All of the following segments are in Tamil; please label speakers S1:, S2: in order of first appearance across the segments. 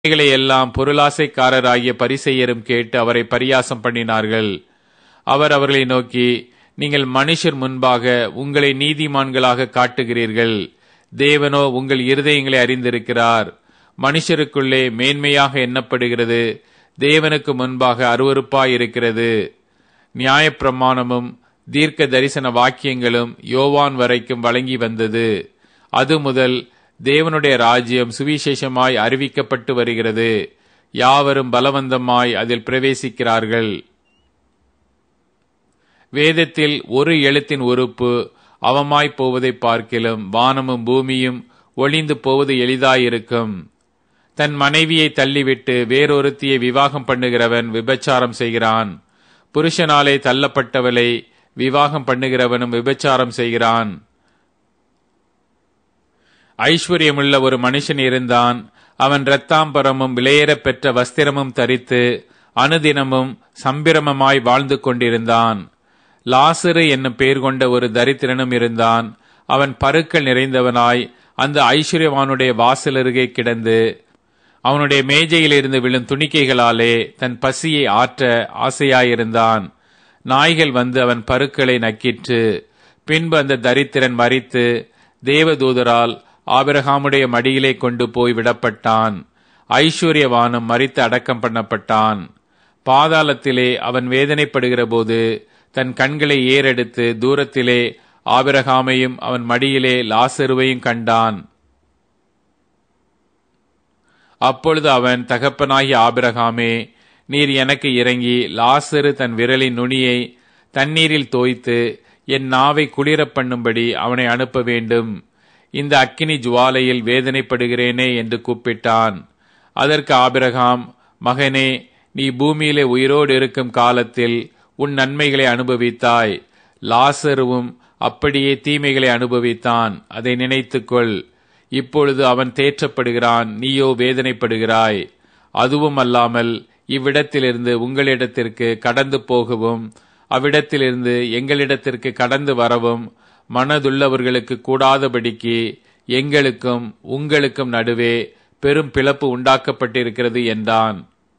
S1: இவைகளை எல்லாம் பொருளாசைக்காரராகிய பரிசேயரும் கேட்டு அவரை பரியாசம் பண்ணினார்கள். அவர் அவர்களை நோக்கி, நீங்கள் மனுஷர் முன்பாக உங்களை நீதிமான்களாக காட்டுகிறீர்கள், தேவனோ உங்கள் இருதயங்களை அறிந்திருக்கிறார். மனுஷருக்குள்ளே மேன்மையாக எண்ணப்படுகிறது தேவனுக்கு முன்பாக அருவருப்பாயிருக்கிறது. நியாயப்பிரமாணமும் தீர்க்க தரிசன வாக்கியங்களும் யோவான் வரைக்கும் வழங்கி வந்தது. அது முதல் தேவனுடைய ராஜ்யம் சுவிசேஷமாய் அறிவிக்கப்பட்டு வருகிறது. யாவரும் பலவந்தமாய் அதில் பிரவேசிக்கிறார்கள். வேதத்தில் ஒரு எழுத்தின் உறுப்பு அவமாய் போவதை பார்க்கிலும் வானமும் பூமியும் ஒளிந்து போவது எளிதாயிருக்கும். தன் மனைவியை தள்ளிவிட்டு வேறொருத்தியை விவாகம் பண்ணுகிறவன் விபச்சாரம் செய்கிறான். புருஷனாலே தள்ளப்பட்டவளை விவாகம் பண்ணுகிறவனும் விபச்சாரம் செய்கிறான். ஐஸ்வர்யமுள்ள ஒரு மனுஷன் இருந்தான். அவன் இரத்தாம்பரமும் விலையேறப் பெற்ற வஸ்திரமும் தரித்து அனுதினமும் சம்பிரமமாய் வாழ்ந்து கொண்டிருந்தான். லாசரு என்னும் பெயர் கொண்ட ஒரு தரித்திரனும் இருந்தான். அவன் பருக்கள் நிறைந்தவனாய் அந்த ஐஸ்வர்யவானுடைய வாசலருகே கிடந்து அவனுடைய மேஜையில் இருந்து விழும் துணிக்கைகளாலே தன் பசியை ஆற்ற ஆசையாயிருந்தான். நாய்கள் வந்து அவன் பருக்களை நக்கிற்று. பின்பு அந்த தரித்திரன் மரித்து தேவதூதரால் ஆபிரகாமுடைய மடியிலே கொண்டு போய் விடப்பட்டான். ஐஸ்வர்யவானும் மரித்து அடக்கம் பண்ணப்பட்டான். பாதாளத்திலே அவன் வேதனைப்படுகிற போது தன் கண்களை ஏறெடுத்து தூரத்திலே ஆபிரகாமையும் அவன் மடியிலே லாசருவையும் கண்டான். அப்பொழுது அவன், தகப்பனாகிய ஆபிரகாமே, நீர் எனக்கு இறங்கி லாசரு தன் விரலின் நுனியை தண்ணீரில் தோய்த்து என் நாவை குளிரப் பண்ணும்படி அவனை அனுப்ப வேண்டும். இந்த அக்கினி ஜுவாலையில் வேதனைப்படுகிறேனே என்று கூப்பிட்டான். அதற்கு ஆபிரகாம், மகனே, நீ பூமியிலே உயிரோடு இருக்கும் காலத்தில் உன் நன்மைகளை அனுபவித்தாய். லாசருவும் அப்படியே தீமைகளை அனுபவித்தான். அதை நினைத்துக்கொள். இப்பொழுது அவன் தேற்றப்படுகிறான், நீயோ வேதனைப்படுகிறாய். அதுவும் அல்லாமல் இவ்விடத்திலிருந்து உங்களிடத்திற்கு கடந்து போகவும் அவ்விடத்திலிருந்து எங்களிடத்திற்கு கடந்து வரவும் மனதுள்ளவர்களுக்கு கூடாதபடிக்கு எங்களுக்கும் உங்களுக்கும் நடுவே பெரும் பிளப்பு உண்டாக்கப்பட்டிருக்கிறது என்றான்.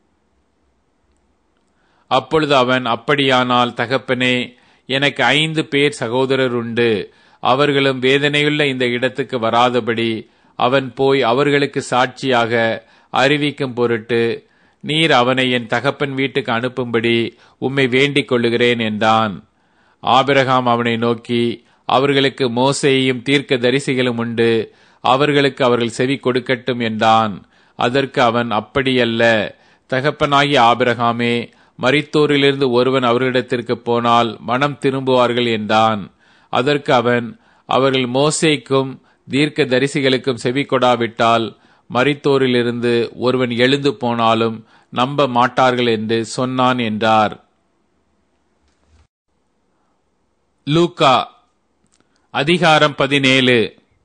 S1: அப்பொழுது அவன், அப்படியானால் தகப்பனே, எனக்கு 5 பேர் சகோதரர் உண்டு. அவர்களும் வேதனையுள்ள இந்த இடத்துக்கு வராதபடி அவன் போய் அவர்களுக்கு சாட்சியாக அறிவிக்கும் பொருட்டு நீர் அவனை என் தகப்பன் வீட்டுக்கு அனுப்பும்படி உம்மை வேண்டிக் கொள்ளுகிறேன் என்றான். ஆபிரகாம் அவனை நோக்கி, அவர்களுக்கு மோசேயும் தீர்க்க தரிசிகளும் உண்டு, அவர்களுக்கு அவர்கள் செவி கொடுக்கட்டும் என்றான். அதற்கு அவன், அப்படியல்ல தகப்பனாகிய ஆபிரகாமே, மரித்தோரிலிருந்து ஒருவன் அவர்களிடத்திற்கு போனால் மனம் திரும்புவார்கள் என்றான். அதற்கு அவன், அவர்கள் மோசேக்கும் தீர்க்க தரிசிகளுக்கும் செவி கொடாவிட்டால் மரித்தோரிலிருந்து ஒருவன் எழுந்து போனாலும் நம்ப மாட்டார்கள் என்று சொன்னான் என்றார். லூக்கா அதிகாரம் 17.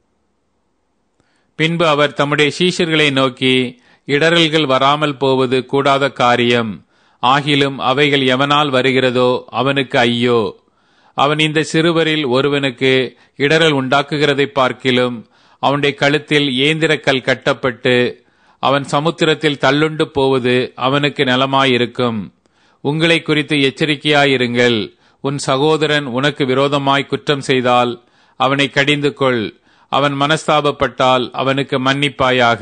S1: பின்பு அவர் தம்முடைய சீஷர்களை நோக்கி, இடறல்கள் வராமல் போவது கூடாத காரியம். ஆகிலும் அவைகள் எவனால் வருகிறதோ அவனுக்கு ஐயோ. அவன் இந்த சிறுவரில் ஒருவனுக்கு இடறல் உண்டாக்குகிறதை பார்க்கிலும் அவனுடைய கழுத்தில் ஏந்திரக்கல் கட்டப்பட்டு அவன் சமுத்திரத்தில் தள்ளுண்டு போவது அவனுக்கு நலமாயிருக்கும். உங்களை குறித்து எச்சரிக்கையாயிருங்கள். உன் சகோதரன் உனக்கு விரோதமாய் குற்றம் செய்தால் அவனை கடிந்து கொள். அவன் மனஸ்தாபப்பட்டால் அவனுக்கு மன்னிப்பாயாக.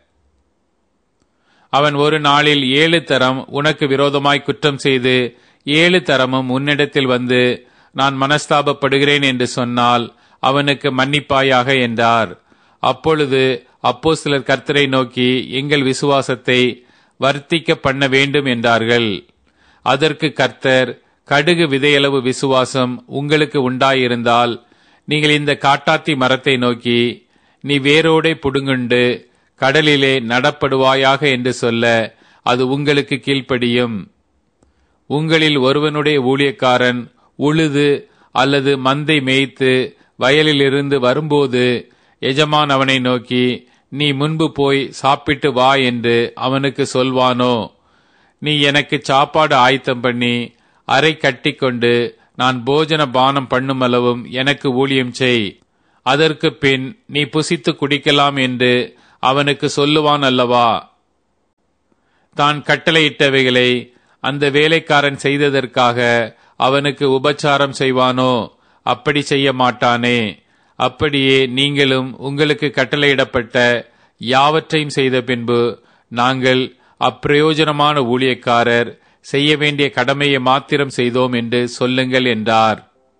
S1: அவன் ஒரு நாளில் 7 தரம் உனக்கு விரோதமாய் குற்றம் செய்து 7 தரமும் உன்னிடத்தில் வந்து நான் மனஸ்தாபப்படுகிறேன் என்று சொன்னால் அவனுக்கு மன்னிப்பாயாக என்றார். அப்பொழுது அப்போஸ்தலர் கர்த்தரை நோக்கி, எங்கள் விசுவாசத்தை வர்த்திக்க பண்ண வேண்டும் என்றார்கள். அதற்கு கர்த்தர், கடுகு விதையளவு விசுவாசம் உங்களுக்கு உண்டாயிருந்தால் நீங்கள் இந்த காட்டாத்தி மரத்தை நோக்கி, நீ வேரோடே புடுங்குண்டு கடலிலே நடப்படுவாயாக என்று சொல்ல அது உங்களுக்கு கீழ்ப்படியும். உங்களில் ஒருவனுடைய ஊழியக்காரன் உழுது அல்லது மந்தை மேய்த்து வயலிலிருந்து வரும்போது எஜமான் அவனை நோக்கி, நீ முன்பு போய் சாப்பிட்டு வா என்று அவனுக்கு சொல்வானோ? நீ எனக்கு சாப்பாடு ஆயத்தம் பண்ணி அறை கட்டிக்கொண்டு நான் போஜன பானம் பண்ணுமளவும் எனக்கு ஊழியம் செய். அதற்கு பின் நீ புசித்து குடிக்கலாம் என்று அவனுக்கு சொல்லுவான் அல்லவா? தான் கட்டளையிட்டவைகளை அந்த வேலைக்காரன் செய்ததற்காக அவனுக்கு உபச்சாரம் செய்வானோ? அப்படி செய்ய மாட்டானே. அப்படியே நீங்களும் உங்களுக்கு கட்டளையிடப்பட்ட யாவற்றையும் செய்த பின்பு, நாங்கள் அப்பிரயோஜனமான ஊழியக்காரர், செய்ய வேண்டிய கடமையை மாத்திரம் செய்தோம் என்று சொல்லுங்கள் என்றார்.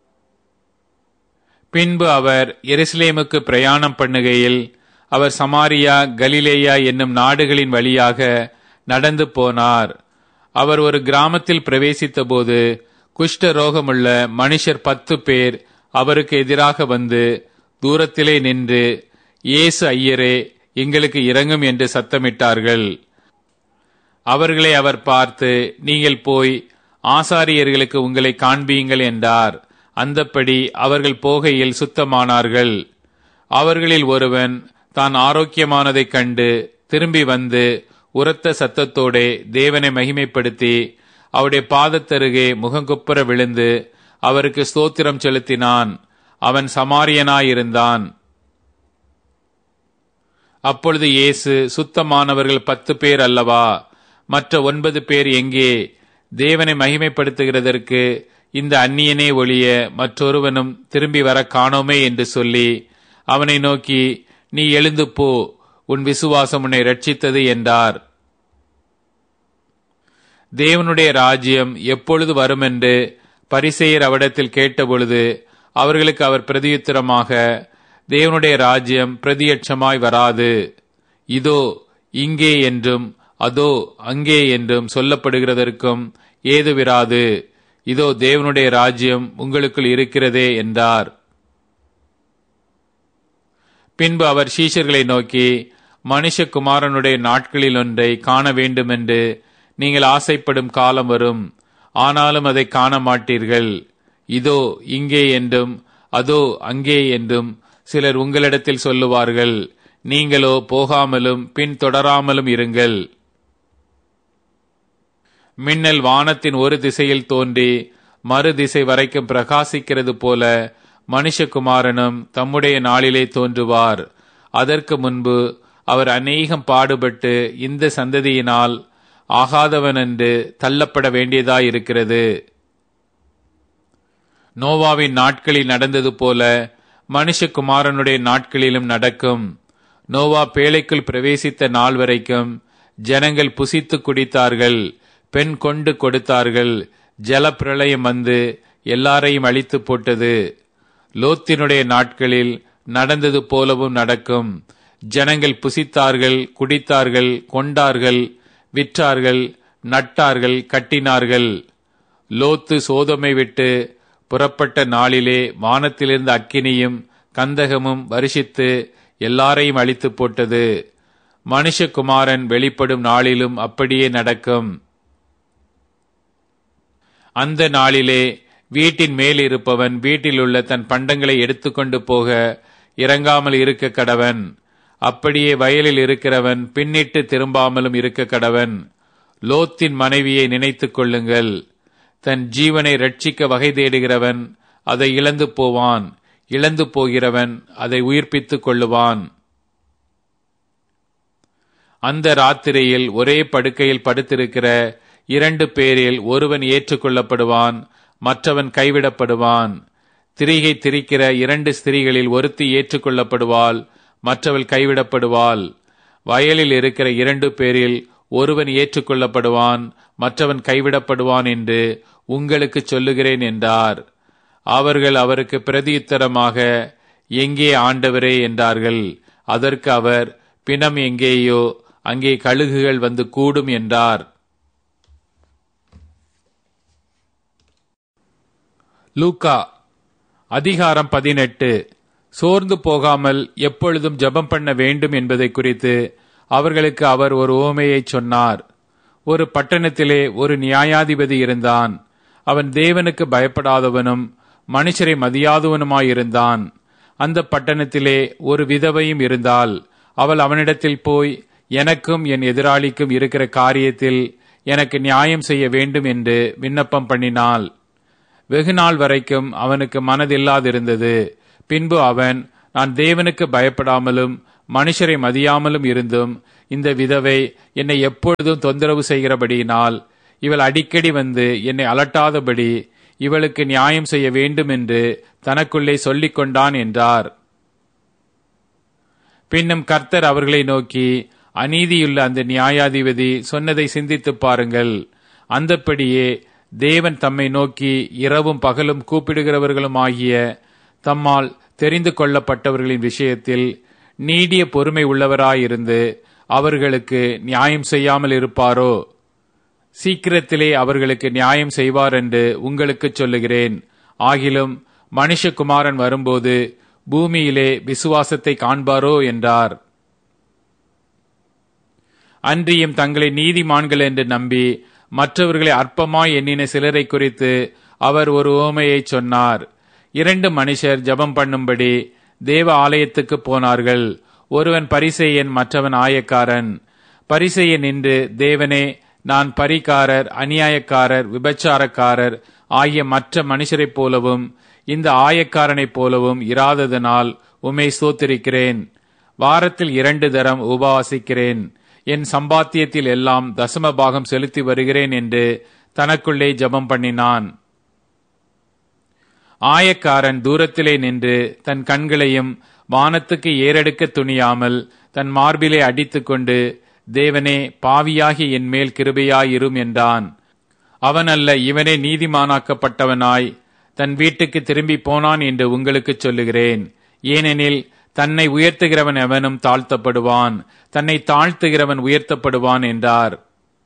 S1: பின்பு அவர் எருசலேமுக்கு பிரயாணம் பண்ணுகையில், அவர் சமாரியா, கலிலேயா என்னும் நாடுகளின் வழியாக நடந்து போனார். அவர் ஒரு கிராமத்தில் பிரவேசித்த போது, குஷ்ட ரோகமுள்ள மனுஷர் 10 பேர் அவருக்கு எதிராக வந்து தூரத்திலே நின்று, இயேசு ஐயரே, எங்களுக்கு இரங்கும் என்று சத்தமிட்டார்கள். அவர்களை அவர் பார்த்து, நீங்கள் போய் ஆசாரியர்களுக்கு உங்களை காண்பியுங்கள் என்றார். அந்தப்படி அவர்கள் போகையில் சுத்தமானார்கள். அவர்களில் ஒருவன் தான் ஆரோக்கியமானதைக் கண்டு திரும்பி வந்து உரத்த சத்தத்தோடே தேவனை மகிமைப்படுத்தி அவருடைய பாதத்தருகே முகங்குப்புற விழுந்து அவருக்கு ஸ்தோத்திரம் செலுத்தினான். அவன் சமாரியனாயிருந்தான். அப்பொழுது இயேசு, சுத்தமானவர்கள் 10 பேர் அல்லவா? மற்ற 9 பேர் எங்கே? தேவனை மகிமைப்படுத்துகிறதற்கு இந்த அந்நியனே ஒழிய மற்றொருவனும் திரும்பி வர காணோமே என்று சொல்லி அவனை நோக்கி, நீ எழுந்து போ, உன் விசுவாசம் உன்னை ரட்சித்தது என்றார். தேவனுடைய ராஜ்யம் எப்பொழுது வருமென்று பரிசேயர் அவரிடத்தில் கேட்டபொழுது அவர்களுக்கு அவர் பிரதியுத்தரமாக, தேவனுடைய ராஜ்யம் பிரதியட்சமாய் வராது. இதோ இங்கே என்றும் அதோ அங்கே என்றும் சொல்லப்படுகிறதற்கும் ஏதுவிராது. இதோ தேவனுடைய ராஜ்யம் உங்களுக்குள் இருக்கிறதே என்றார். பின்பு அவர் சீஷர்களை நோக்கி, மனுஷகுமாரனுடைய நாட்களில் ஒன்றை காண வேண்டுமென்று நீங்கள் ஆசைப்படும் காலம் வரும், ஆனாலும் அதை காண மாட்டீர்கள். இதோ இங்கே என்றும் அதோ அங்கே என்றும் சிலர் உங்களிடத்தில் சொல்லுவார்கள். நீங்களோ போகாமலும் பின் தொடராமலும் இருங்கள். மின்னல் வானத்தின் ஒரு திசையில் தோன்றி மறு திசை வரைக்கும் பிரகாசிக்கிறது போல மனுஷகுமாரனும் தம்முடைய நாளிலே தோன்றுவார். அதற்கு முன்பு அவர் அநேகம் பாடுபட்டு இந்த சந்ததியினால் ஆகாதவன் என்று தள்ளப்பட வேண்டியதாயிருக்கிறது. நோவாவின் நாட்களில் நடந்தது போல மனுஷகுமாரனுடைய நாட்களிலும் நடக்கும். நோவா பேழைக்குள் பிரவேசித்த நாள் வரைக்கும் ஜனங்கள் புசித்து குடித்தார்கள், பெண் கொண்டு கொடுத்தார்கள். ஜலப்பிரளயம் வந்து எல்லாரையும் அழித்து போட்டது. லோத்தினுடைய நாட்களில் நடந்தது போலவும் நடக்கும். ஜனங்கள் புசித்தார்கள், குடித்தார்கள், கொண்டார்கள், விற்றார்கள், நட்டார்கள், கட்டினார்கள். லோத்து சோதோமை விட்டு புறப்பட்ட நாளிலே வானத்திலிருந்து அக்கினியும் கந்தகமும் வருஷித்து எல்லாரையும் அழித்து போட்டது. மனுஷகுமாரன் வெளிப்படும் நாளிலும் அப்படியே நடக்கும். அந்த நாளிலே வீட்டின் மேல் இருப்பவன் வீட்டில் உள்ள தன் பண்டங்களை எடுத்துக்கொண்டு போக இறங்காமல் இருக்க கடவன். அப்படியே வயலில் இருக்கிறவன் பின்னிட்டு திரும்பாமலும் இருக்க கடவன். லோத்தின் மனைவியை நினைத்துக் கொள்ளுங்கள். தன் ஜீவனை ரட்சிக்க வகை தேடுகிறவன் அதை இழந்து போவான், இழந்து போகிறவன் அதை உயிர்ப்பித்துக் கொள்ளுவான். அந்த ராத்திரியில் ஒரே படுக்கையில் படுத்திருக்கிற 2 பேரில் ஒருவன் ஏற்றுக்கொள்ளப்படுவான், மற்றவன் கைவிடப்படுவான். திரிகை திரிக்கிற 2 ஸ்திரீகளில் ஒருத்தி ஏற்றுக்கொள்ளப்படுவாள், மற்றவள் கைவிடப்படுவாள். வயலில் இருக்கிற 2 பேரில் ஒருவன் ஏற்றுக்கொள்ளப்படுவான், மற்றவன் கைவிடப்படுவான் என்று உங்களுக்கு சொல்லுகிறேன் என்றார். அவர்கள் அவருக்கு பிரதியுத்தரமாக, எங்கே ஆண்டவரே என்றார்கள். அதற்கு அவர், பிணம் எங்கேயோ அங்கே கழுகுகள் வந்து கூடும் என்றார். லூக்கா அதிகாரம் 18. சோர்ந்து போகாமல் எப்பொழுதும் ஜெபம் பண்ண வேண்டும் என்பதை குறித்து அவர்களுக்கு அவர் ஒரு உவமையை சொன்னார். ஒரு பட்டணத்திலே ஒரு நியாயாதிபதி இருந்தான். அவன் தேவனுக்கு பயப்படாதவனும் மனுஷரை மதியாதவனுமாயிருந்தான். அந்த பட்டணத்திலே ஒரு விதவையும் இருந்தாள். அவள் அவனிடத்தில் போய், எனக்கும் என் எதிராளிக்கும் இருக்கிற காரியத்தில் எனக்கு நியாயம் செய்ய வேண்டும் என்று விண்ணப்பம் பண்ணினாள். வெகு நாள் வரைக்கும் அவனுக்கு மனதில்லாதிருந்தது. பின்பு அவன், நான் தேவனுக்கு பயப்படாமலும் மனுஷரை மதியாமலும் இருந்தும் இந்த விதவை என்னை எப்பொழுதும் தொந்தரவு செய்கிறபடியினால் இவள் அடிக்கடி வந்து என்னை அலட்டாதபடி இவளுக்கு நியாயம் செய்ய வேண்டும் என்று தனக்குள்ளே சொல்லிக் கொண்டான் என்றார். பின்னும் கர்த்தர் அவர்களை நோக்கி, அநீதியுள்ள அந்த நியாயாதிபதி சொன்னதை சிந்தித்துப் பாருங்கள். அந்தப்படியே தேவன் தம்மை நோக்கி இரவும் பகலும் கூப்பிடுகிறவர்களும் ஆகிய தம்மால் தெரிந்து கொள்ளப்பட்டவர்களின் விஷயத்தில் நீடிய பொறுமை உள்ளவராயிருந்து அவர்களுக்கு நியாயம் செய்யாமல் இருப்பாரோ? சீக்கிரத்திலே அவர்களுக்கு நியாயம் செய்வார் என்று உங்களுக்கு சொல்லுகிறேன். ஆகிலும் மனுஷகுமாரன் வரும்போது பூமியிலே விசுவாசத்தை காண்பாரோ என்றார். அன்றியும் தங்களை நீதிமான்கள் என்று நம்பி மற்றவர்களை அற்பமாய் எண்ணின சிலரை குறித்து அவர் ஒரு உவமையை சொன்னார். 2 மனுஷர் ஜெபம் பண்ணும்படி தேவ ஆலயத்துக்கு போனார்கள். ஒருவன் பரிசேயன், மற்றவன் ஆயக்காரன். பரிசேயன் நின்று, தேவனே, நான் பரிகாரர், அநியாயக்காரர், விபச்சாரக்காரர் ஆகிய மற்ற மனுஷரைப் போலவும் இந்த ஆயக்காரனைப் போலவும் இராததனால் உம்மை ஸ்தோத்திரிக்கிறேன். வாரத்தில் 2 தரம் உபவாசிக்கிறேன். என் சம்பாத்தியத்தில் எல்லாம் தசம பாகம் செலுத்தி வருகிறேன் என்று தனக்குள்ளே ஜெபம் பண்ணினான். ஆயக்காரன் தூரத்திலே நின்று தன் கண்களையும் வானத்துக்கு ஏறெடுக்க துணியாமல் தன் மார்பிலே அடித்துக்கொண்டு, தேவனே, பாவியாகி என் மேல் கிருபையாயிரும் என்றான். அவன் அல்ல, இவனே நீதிமானாக்கப்பட்டவனாய் தன் வீட்டுக்கு திரும்பி போனான் என்று உங்களுக்கு சொல்லுகிறேன். ஏனெனில் தன்னை உயர்த்துகிறவன் எவனும் தாழ்த்தப்படுவான், தன்னை தாழ்த்துகிறவன் உயர்த்தப்படுவான் என்றார்.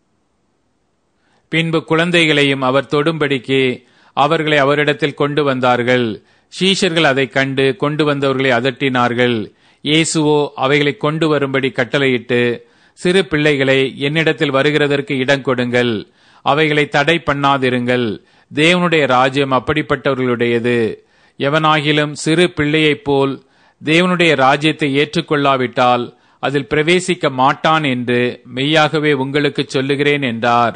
S1: பின்பு குழந்தைகளையும் அவர் தொடும்படிக்கு அவர்களை அவரிடத்தில் கொண்டு வந்தார்கள். சீஷர்கள் அதை கண்டு கொண்டு வந்தவர்களை அதட்டினார்கள். இயேசுவோ அவைகளை கொண்டு வரும்படி கட்டளையிட்டு, சிறு பிள்ளைகளை என்னிடத்தில் வருகிறதற்கு இடம் கொடுங்கள், அவைகளை தடை பண்ணாதிருங்கள், தேவனுடைய ராஜ்யம் அப்படிப்பட்டவர்களுடையது. எவனாகிலும் சிறு பிள்ளையைப் போல் தேவனுடைய ராஜ்யத்தை ஏற்றுக்கொள்ளாவிட்டால் அதில் பிரவேசிக்க மாட்டான் என்று மெய்யாகவே உங்களுக்கு சொல்லுகிறேன் என்றார்.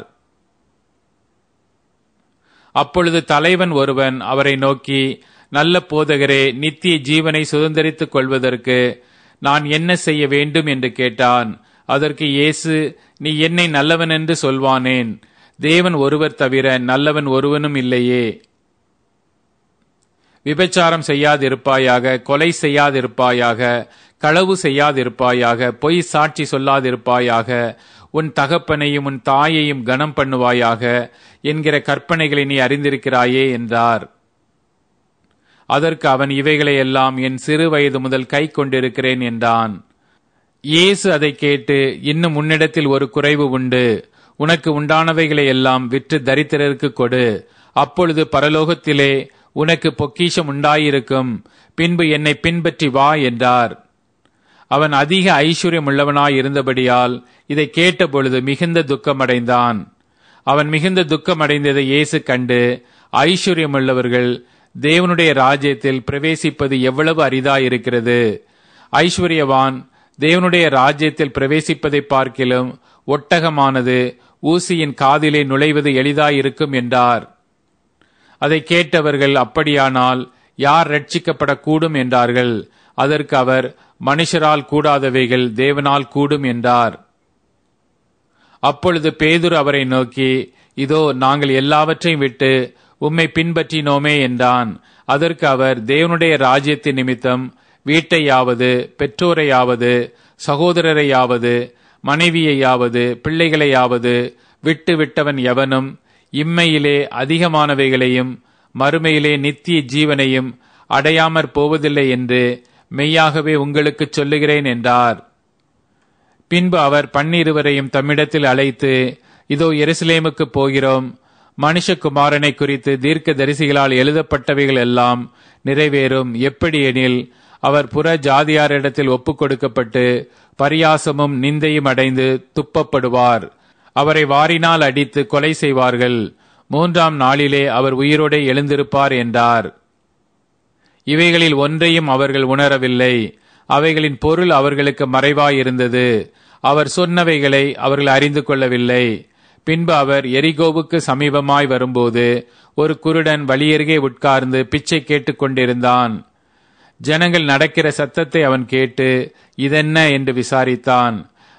S1: அப்பொழுது தலைவன் ஒருவன் அவரை நோக்கி, நல்ல போதகரே, நித்திய ஜீவனை சுதந்தரித்துக் கொள்வதற்கு நான் என்ன செய்ய வேண்டும் என்று கேட்டான். அதற்கு இயேசு, நீ என்னை நல்லவன் என்று சொல்வானேன்? தேவன் ஒருவர் தவிர நல்லவன் ஒருவனும் இல்லையே. விபச்சாரம் செய்யாதிருப்பாயாக, கொலை செய்யாதிருப்பாயாக, களவு செய்யாதிருப்பாயாக, பொய் சாட்சி சொல்லாதிருப்பாயாக, உன் தகப்பனையும் உன் தாயையும் கனம் பண்ணுவாயாக என்கிற கற்பனைகளை நீ அறிந்திருக்கிறாயே என்றார். அதற்கு அவன், இவைகளை எல்லாம் என் சிறு வயது முதல் கை கொண்டிருக்கிறேன் என்றான். இயேசு அதை கேட்டு, இன்னும் உன்னிடத்தில் ஒரு குறைவு உண்டு. உனக்கு உண்டானவைகளை எல்லாம் விற்று தரித்திரருக்கு கொடு, அப்பொழுது பரலோகத்திலே உனக்கு பொக்கிஷம் உண்டாயிருக்கும். பின்பு என்னை பின்பற்றி வா என்றார். அவன் அதிக ஐஸ்வர்யம் உள்ளவனாயிருந்தபடியால் இதை கேட்டபொழுது மிகுந்த துக்கமடைந்தான். அவன் மிகுந்த துக்கமடைந்ததை இயேசு கண்டு, ஐஸ்வர்யமுள்ளவர்கள் தேவனுடைய ராஜ்யத்தில் பிரவேசிப்பது எவ்வளவு அரிதாயிருக்கிறது. ஐஸ்வர்யவான் தேவனுடைய ராஜ்யத்தில் பிரவேசிப்பதை பார்க்கிலும் ஒட்டகமானது ஊசியின் காதிலே நுழைவது எளிதாயிருக்கும் என்றார். அதை கேட்டவர்கள், அப்படியானால் யார் ரட்சிக்கப்படக்கூடும் என்றார்கள். அதற்கு அவர், மனுஷரால் கூடாதவைகள் தேவனால் கூடும் என்றார். அப்பொழுது பேதுரு அவரை நோக்கி, இதோ நாங்கள் எல்லாவற்றையும் விட்டு உம்மை பின்பற்றினோமே என்றான். அதற்கு அவர், தேவனுடைய ராஜ்யத்தின் நிமித்தம் வீட்டையாவது, பெற்றோரையாவது, சகோதரரையாவது, மனைவியையாவது, பிள்ளைகளையாவது விட்டு விட்டவன் எவனும் இம்மையிலே அதிகமானவைகளையும் மறுமையிலே நித்திய ஜீவனையும் அடையாமற் போவதில்லை என்று மெய்யாகவே உங்களுக்கு சொல்லுகிறேன் என்றார். பின்பு அவர் 12 தம்மிடத்தில் அழைத்து, இதோ எருசலேமுக்கு போகிறோம், மனுஷகுமாரனை குறித்து தீர்க்க தரிசிகளால் எழுதப்பட்டவைகள் எல்லாம் நிறைவேறும். எப்படி எனில், அவர் புற ஜாதியாரிடத்தில் ஒப்புக் கொடுக்கப்பட்டு பரியாசமும் நிந்தையும் அடைந்து துப்பப்படுவார். அவரை வாரினால் அடித்து கொலை செய்வார்கள். 3ஆம் நாளிலே அவர் உயிரோடு எழுந்திருப்பார் என்றார். இவைகளில் ஒன்றையும் அவர்கள் உணரவில்லை. அவைகளின் பொருள் அவர்களுக்கு மறைவாயிருந்தது. அவர் சொன்னவைகளை அவர்கள் அறிந்து கொள்ளவில்லை. பின்பு அவர் எரிகோவுக்கு சமீபமாய் வரும்போது ஒரு குருடன் வழியருகே உட்கார்ந்து பிச்சை கேட்டுக் கொண்டிருந்தான். ஜனங்கள் நடக்கிற சத்தத்தை அவன் கேட்டு இதென்ன என்று விசாரித்தான்.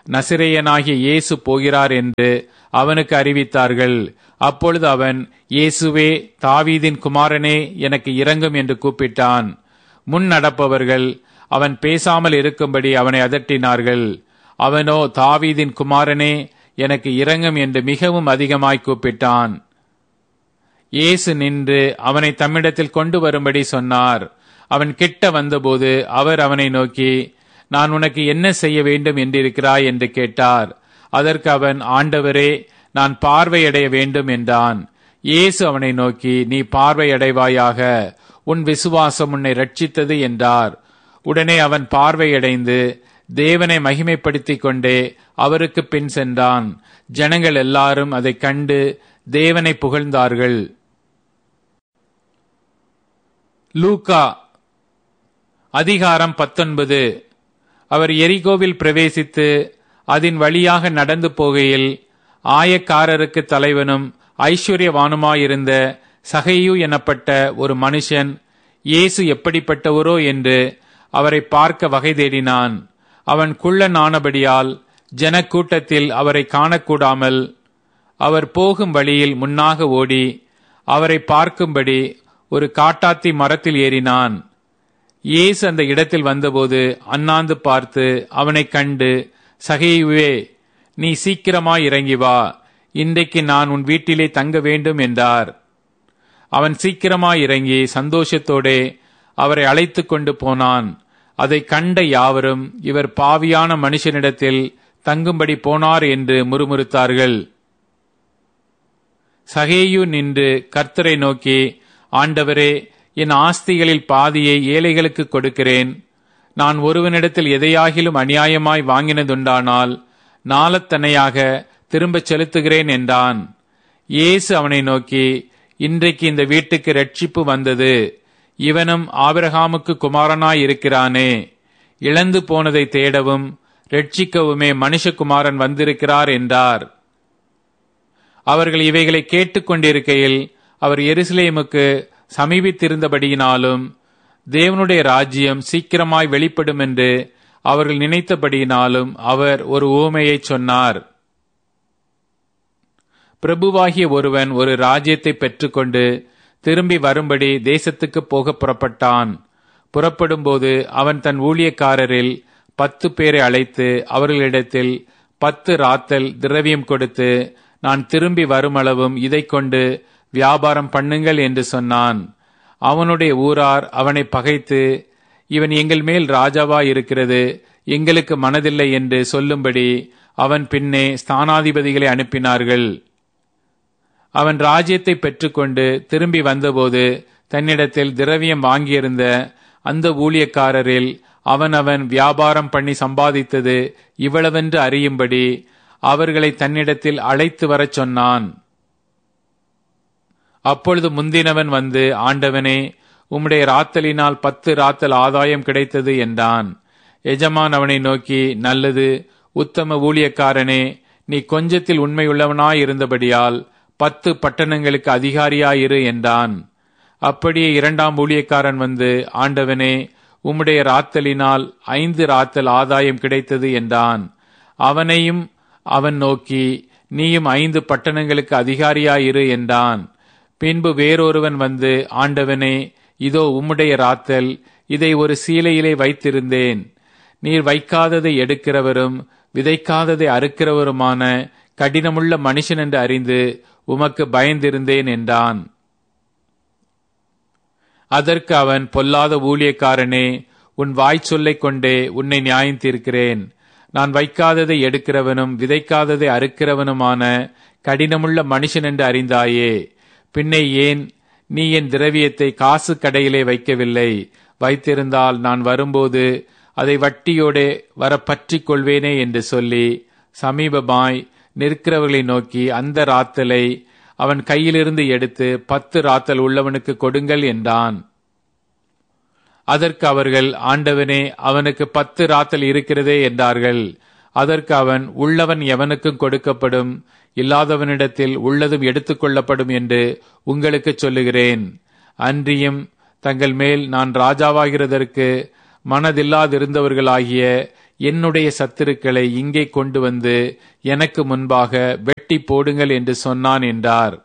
S1: நசிரேயனாகிய இயேசு போகிறார் என்று அவனுக்கு அறிவித்தார்கள். அப்பொழுது அவன், இயேசுவே, தாவீதின் குமாரனே, எனக்கு இரங்கும் என்று கூப்பிட்டான். முன் நடப்பவர்கள் அவன் பேசாமல் இருக்கும்படி அவனை அதட்டினார்கள். அவனோ, தாவீதின் குமாரனே, எனக்கு இரங்கும் என்று மிகவும் அதிகமாய் கூப்பிட்டான். இயேசு நின்று அவனை தம்மிடத்தில் கொண்டு வரும்படி சொன்னார். அவன் கிட்ட வந்தபோது அவர் அவனை நோக்கி, நான் உனக்கு என்ன செய்ய வேண்டும் என்றிருக்கிறாய் என்று கேட்டார். அதற்கு அவன், ஆண்டவரே, நான் பார்வையடைய வேண்டும் என்றான். இயேசு அவனை நோக்கி, நீ பார்வையடைவாயாக, உன் விசுவாசம் உன்னை ரட்சித்தது என்றார். உடனே அவன் பார்வையடைந்து தேவனை மகிமைப்படுத்திக் கொண்டே அவருக்கு பின் சென்றான். ஜனங்கள் எல்லாரும் அதைக் கண்டு தேவனை புகழ்ந்தார்கள். லூக்கா அதிகாரம் 19. அவர் எரிகோவில் பிரவேசித்து அதன் வழியாக நடந்து போகையில் ஆயக்காரருக்கு தலைவனும் ஐஸ்வர்யவானுமாயிருந்த சகையு எனப்பட்ட ஒரு மனுஷன் இயேசு எப்படிப்பட்டவரோ என்று அவரை பார்க்க வகை தேடினான். அவன் குள்ளனானபடியால் ஜனக்கூட்டத்தில் அவரை காணக்கூடாமல் அவர் போகும் வழியில் முன்னாக ஓடி அவரை பார்க்கும்படி ஒரு காட்டாத்தி மரத்தில் ஏறினான். இயேசு அந்த இடத்தில் வந்தபோது அண்ணாந்து பார்த்து அவனைக் கண்டு, சகையுவே, நீ சீக்கிரமாய் இறங்கி வா, இன்றைக்கு நான் உன் வீட்டிலே தங்க வேண்டும் என்றார். அவன் சீக்கிரமாய் இறங்கி சந்தோஷத்தோடே அவரை அழைத்து கொண்டு போனான். அதை கண்ட யாவரும், இவர் பாவியான மனுஷனிடத்தில் தங்கும்படி போனார் என்று முறுமுறுத்தார்கள். சகேயு நின்று கர்த்தரை நோக்கி, ஆண்டவரே, என் ஆஸ்திகளில் பாதியை ஏழைகளுக்கு கொடுக்கிறேன். நான் ஒருவனிடத்தில் எதையாகிலும் அநியாயமாய் வாங்கினதுண்டானால் நாளத்தனையாக திரும்பச் செலுத்துகிறேன் என்றான். இயேசு அவனை நோக்கி, இன்றைக்கு இந்த வீட்டுக்கு இரட்சிப்பு வந்தது. இவனும் ஆபிரகாமுக்கு குமாரனாய் இருக்கிறானே. இழந்து போனதை தேடவும் இரட்சிக்கவுமே மனுஷகுமாரன் வந்திருக்கிறார் என்றார். அவர்கள் இவைகளை கேட்டுக்கொண்டிருக்கையில் அவர் எருசலேமுக்கு சமீபித்திருந்தபடியினாலும் தேவனுடைய ராஜ்யம் சீக்கிரமாய் வெளிப்படும் என்று அவர்கள் நினைத்தபடியினாலும் அவர் ஒரு உவமையை சொன்னார். பிரபுவாகிய ஒருவன் ஒரு ராஜ்யத்தை பெற்றுக்கொண்டு திரும்பி வரும்படி தேசத்துக்கு போக புறப்பட்டான். புறப்படும்போது அவன் தன் ஊழியக்காரரில் 10 பேரை அழைத்து அவர்களிடத்தில் 10 ராத்தல் திரவியம் கொடுத்து, நான் திரும்பி வருமளவும் இதை கொண்டு வியாபாரம் பண்ணுங்கள் என்று சொன்னான். அவனுடைய ஊரார் அவனை பகைத்து, இவன் எங்கள் மேல் ராஜாவாய் இருக்கிறது எங்களுக்கு மனதில்லை என்று சொல்லும்படி அவன் பின்னே ஸ்தானாதிபதிகளை அனுப்பினார்கள். அவன் ராஜ்யத்தை பெற்றுக்கொண்டு திரும்பி வந்தபோது தன்னிடத்தில் திரவியம் வாங்கியிருந்த அந்த ஊழியக்காரரில் அவன் வியாபாரம் பண்ணி சம்பாதித்தது இவ்வளவென்று அறியும்படி அவர்களை தன்னிடத்தில் அழைத்து வரச் சொன்னான். அப்பொழுது முந்தினவன் வந்து, ஆண்டவனே, உம்முடைய ராத்தலினால் 10 ராத்தல் ஆதாயம் கிடைத்தது என்றான். எஜமான் அவனை நோக்கி, நல்லது, உத்தம ஊழியக்காரனே, நீ கொஞ்சத்தில் உண்மையுள்ளவனாயிருந்தபடியால் 10 பட்டணங்களுக்கு அதிகாரியாயிரு என்றான். அப்படியே 2ஆம் ஊழியக்காரன் வந்து, ஆண்டவனே, உம்முடைய ராத்தலினால் 5 ராத்தல் ஆதாயம் கிடைத்தது என்றான். அவனையும் அவன் நோக்கி, நீயும் 5 பட்டணங்களுக்கு அதிகாரியாயிரு என்றான். பின்பு வேறொருவன் வந்து, ஆண்டவனே, இதோ உம்முடைய ராத்தல், இதை ஒரு சீலையிலே வைத்திருந்தேன். நீர் வைக்காததை எடுக்கிறவரும் விதைக்காததை அறுக்கிறவருமான கடினமுள்ள மனுஷன் என்று அறிந்து உமக்கு பயந்திருந்தேன் என்றான். அதற்கு அவன், பொல்லாத ஊழியக்காரனே, உன் வாய் சொல்லைக் கொண்டே உன்னை நியாயம் தீர்க்கிறேன். நான் வைக்காததை எடுக்கிறவனும் விதைக்காததை அறுக்கிறவனுமான கடினமுள்ள மனுஷன் என்று அறிந்தாயே. பின்னே ஏன் நீ என் திரவியத்தை காசு கடையிலே வைக்கவில்லை? வைத்திருந்தால் நான் வரும்போது அதை வட்டியோடே வர பற்றிக் கொள்வேனே என்று சொல்லி சமீபமாய் நிற்கிறவர்களை நோக்கி அந்த ராத்தலை அவன் கையிலிருந்து எடுத்து 10 ராத்தல் உள்ளவனுக்கு கொடுங்கள் என்றான். அதற்கு அவர்கள், ஆண்டவனே, அவனுக்கு 10 ராத்தல் இருக்கிறதே என்றார்கள். அதற்கு அவன், உள்ளவன் எவனுக்கும் கொடுக்கப்படும், இல்லாதவனிடத்தில் உள்ளதும் எடுத்துக்கொள்ளப்படும் என்று உங்களுக்கு சொல்லுகிறேன். அன்றியும் தங்கள் மேல் நான் ராஜாவாகிறதற்கு மனதில்லாதிருந்தவர்களாகிய என்னுடைய சத்துருக்களை இங்கே கொண்டு வந்து எனக்கு முன்பாக வெட்டி போடுங்கள் என்று சொன்னான் என்றார்.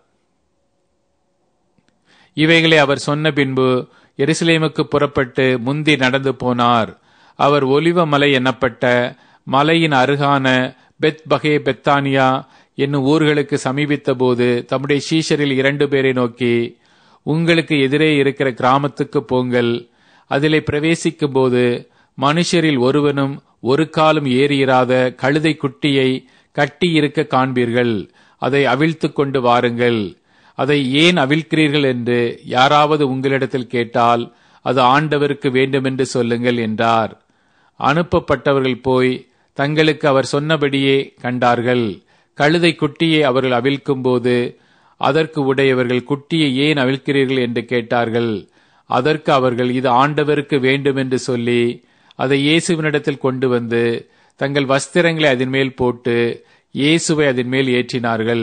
S1: இவைகளை அவர் சொன்ன பின்பு எருசலேமுக்கு புறப்பட்டு முந்தி நடந்து போனார். அவர் ஒலிவ மலை என்னப்பட்ட மலையின் அருகான பெத்பகே பெத்தானியா என்னும் ஊர்களுக்கு சமீபித்த போது தம்முடைய சீஷரில் 2 பேரை நோக்கி, உங்களுக்கு எதிரே இருக்கிற கிராமத்துக்கு போங்கள். அதிலே பிரவேசிக்கும் போது மனுஷரில் ஒருவனும் ஒரு காலும் ஏறியிராத கழுதை குட்டியை கட்டி இருக்க காண்பீர்கள். அதை அவிழ்த்து கொண்டு வாருங்கள். அதை ஏன் அவிழ்க்கிறீர்கள் என்று யாராவது உங்களிடத்தில் கேட்டால் அது ஆண்டவருக்கு வேண்டுமென்று சொல்லுங்கள் என்றார். அனுப்பப்பட்டவர்கள் போய் தங்களுக்கு அவர் சொன்னபடியே கண்டார்கள். கழுதை குட்டியை அவர்கள் அவிழ்க்கும் போது அதற்கு உடையவர்கள், குட்டியை ஏன் அவிழ்க்கிறீர்கள் என்று கேட்டார்கள். அதற்கு அவர்கள், இது ஆண்டவருக்கு வேண்டுமென்று சொல்லி அதை இயேசுவினிடத்தில் கொண்டு வந்து தங்கள் வஸ்திரங்களை அதன் மேல் போட்டு இயேசுவை அதன் மேல் ஏற்றினார்கள்.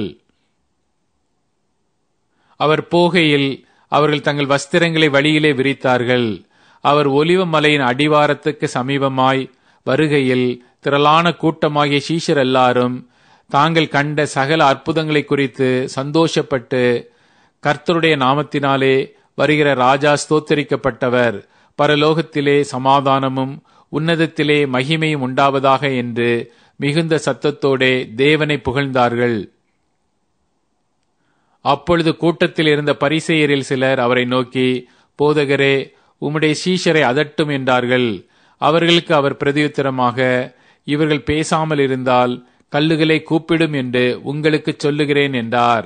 S1: அவர் போகையில் அவர்கள் தங்கள் வஸ்திரங்களை வழியிலே விரித்தார்கள். அவர் ஒலிவ மலையின் அடிவாரத்துக்கு சமீபமாய் வருகையில் திரளான கூட்டமாகிய சீஷர் எல்லாரும் தாங்கள் கண்ட சகல அற்புதங்களை குறித்து சந்தோஷப்பட்டு, கர்த்தருடைய நாமத்தினாலே வருகிற ராஜா ஸ்தோத்தரிக்கப்பட்டவர், பரலோகத்திலே சமாதானமும் உன்னதத்திலே மகிமையும் உண்டாவதாக என்று மிகுந்த சத்தத்தோடே தேவனை புகழ்ந்தார்கள். அப்பொழுது கூட்டத்தில் இருந்த பரிசேயரில் சிலர் அவரை நோக்கி, போதகரே, உம்முடைய சீஷரை அதட்டும் என்றார்கள். அவர்களுக்கு அவர் பிரதியுத்தரமாக, இவர்கள் பேசாமல் இருந்தால் கல்லுகளை கூப்பிடும் என்று உங்களுக்கு சொல்லுகிறேன் என்றார்.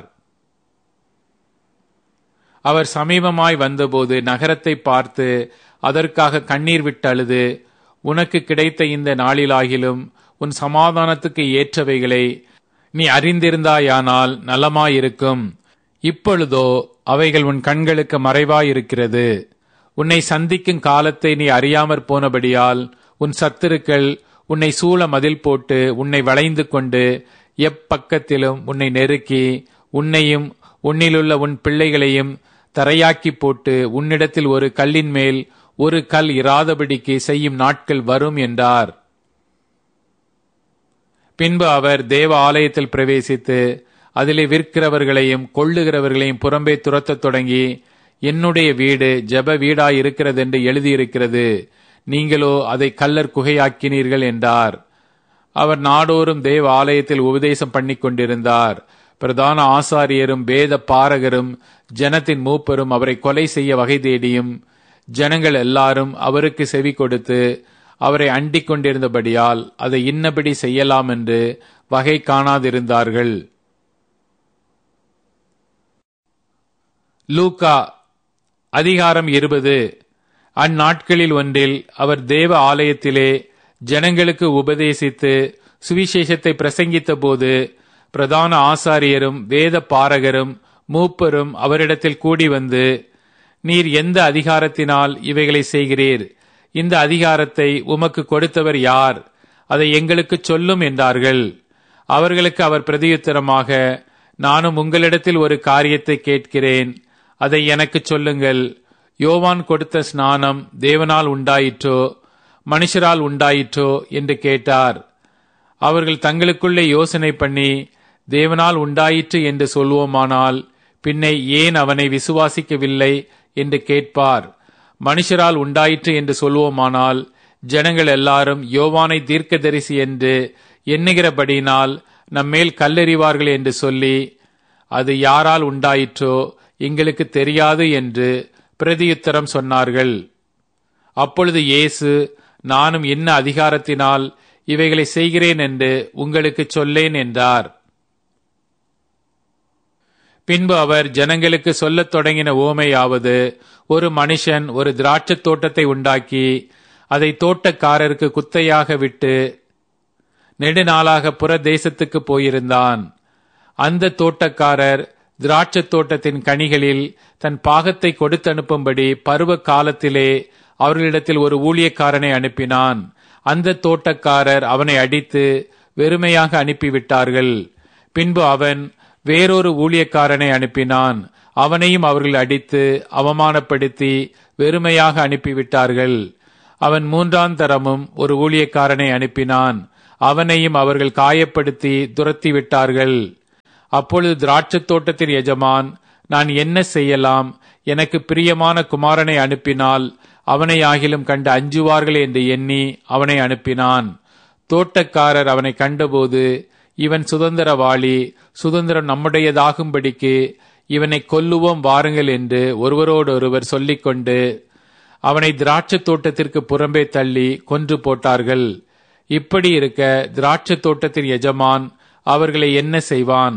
S1: அவர் சமீபமாய் வந்தபோது நகரத்தை பார்த்து அதற்காக கண்ணீர் விட்டு அழுது, உனக்கு கிடைத்த இந்த நாளிலாகிலும் உன் சமாதானத்துக்கு ஏற்றவைகளை நீ அறிந்திருந்தாயானால் நலமாயிருக்கும். இப்பொழுதோ அவைகள் உன் கண்களுக்கு மறைவாயிருக்கிறது. உன்னை சந்திக்கும் காலத்தை நீ அறியாமற் போனபடியால் உன் சத்துருக்கள் உன்னை சூழ மதில் போட்டு உன்னை வளைந்து கொண்டு எப்பக்கத்திலும் உன்னை நெருக்கி உன்னையும் உன்னிலுள்ள உன் பிள்ளைகளையும் தரையாக்கி போட்டு உன்னிடத்தில் ஒரு கல்லின் மேல் ஒரு கல் இராதபடிக்கு செய்யும் நாட்கள் வரும் என்றார். பின்பு அவர் தேவ ஆலயத்தில் பிரவேசித்து அதிலே விற்கிறவர்களையும் கொள்ளுகிறவர்களையும் புறம்பே துரத்தத் தொடங்கி, என்னுடைய வீடு ஜெப வீடாயிருக்கிறது என்று எழுதியிருக்கிறது, நீங்களோ அதை கல்லர் குகையாக்கினீர்கள் என்றார். அவர் நாடோறும் தேவ ஆலயத்தில் உபதேசம் பண்ணி கொண்டிருந்தார். பிரதான ஆசாரியரும் வேத பாரகரும் ஜனத்தின் மூப்பரும் அவரை கொலை செய்ய வகை தேடியும் ஜனங்கள் எல்லாரும் அவருக்கு செவி கொடுத்து அவரை அண்டிக் கொண்டிருந்தபடியால் அதை இன்னபடி செய்யலாம் என்று வகை காணாதிருந்தார்கள். லூக்கா அதிகாரம் 20. அந்நாட்களில் ஒன்றில் அவர் தேவ ஆலயத்திலே ஜனங்களுக்கு உபதேசித்து சுவிசேஷத்தை பிரசங்கித்த போது பிரதான ஆசாரியரும் வேத பாரகரும் மூப்பரும் அவரிடத்தில் கூடி வந்து, நீர் எந்த அதிகாரத்தினால் இவைகளை செய்கிறீர்? இந்த அதிகாரத்தை உமக்கு கொடுத்தவர் யார்? அதை எங்களுக்கு சொல்லும் என்றார்கள். அவர்களுக்கு அவர் பிரதியுத்தரமாக, நானும் உங்களிடத்தில் ஒரு காரியத்தை கேட்கிறேன், அதை எனக்கு சொல்லுங்கள். யோவான் கொடுத்த ஸ்நானம் தேவனால் உண்டாயிற்றோ மனுஷரால் உண்டாயிற்றோ என்று கேட்டார். அவர்கள் தங்களுக்குள்ளே யோசனை பண்ணி, தேவனால் உண்டாயிற்று என்று சொல்வோமானால் பின்னை ஏன் அவனை விசுவாசிக்கவில்லை என்று கேட்பார். மனுஷரால் உண்டாயிற்று என்று சொல்வோமானால் ஜனங்கள் எல்லாரும் யோவானை தீர்க்கதரிசி என்று எண்ணுகிறபடியினால் நம்மேல் கல்லெறிவார்கள் என்று சொல்லி, அது யாரால் உண்டாயிற்றோ எங்களுக்கு தெரியாது என்று பிரதியுத்தரம் சொன்னார்கள். அப்பொழுது இயேசு, நானும் என்ன அதிகாரத்தினால் இவைகளை செய்கிறேன் என்று உங்களுக்கு சொல்லேன் என்றார். பின்பு அவர் ஜனங்களுக்கு சொல்லத் தொடங்கின உவமையாவது, ஒரு மனுஷன் ஒரு திராட்சைத் தோட்டத்தை உண்டாக்கி அதை தோட்டக்காரருக்கு குத்தையாக விட்டு நெடுநாளாக புற தேசத்துக்கு போயிருந்தான். அந்த தோட்டக்காரர் திராட்சைத் தோட்டத்தின் கனிகளில் தன் பாகத்தை கொடுத்தனுப்பும்படி பருவ காலத்திலே அவர்களிடத்தில் ஒரு ஊழியக்காரனை அனுப்பினான். அந்த தோட்டக்காரர் அவனை அடித்து வெறுமையாக அனுப்பிவிட்டார்கள். பின்பு அவன் வேறொரு ஊழியக்காரனை அனுப்பினான். அவனையும் அவர்கள் அடித்து அவமானப்படுத்தி வெறுமையாக அனுப்பிவிட்டார்கள். அவன் 3ஆம் தரமும் ஒரு ஊழியக்காரனை அனுப்பினான். அவனையும் அவர்கள் காயப்படுத்தி துரத்தி விட்டார்கள். அப்பொழுது திராட்சைத் தோட்டத்தின் எஜமான், நான் என்ன செய்யலாம்? எனக்கு பிரியமான குமாரனை அனுப்பினால் அவனை ஆகிலும் கண்டு அஞ்சுவார்கள் என்று எண்ணி அவனை அனுப்பினான். தோட்டக்காரர் அவனை கண்டபோது, இவன் சுதந்திரவாளி, சுதந்திரம் நம்முடையதாகும்படிக்கு இவனை கொல்லுவோம் வாருங்கள் என்று ஒருவரோடொருவர் சொல்லிக்கொண்டு அவனை திராட்சைத் தோட்டத்திற்கு புறம்பே தள்ளி கொன்று போட்டார்கள். இப்படி இருக்க திராட்சைத் தோட்டத்தின் எஜமான் அவர்களை என்ன செய்வான்?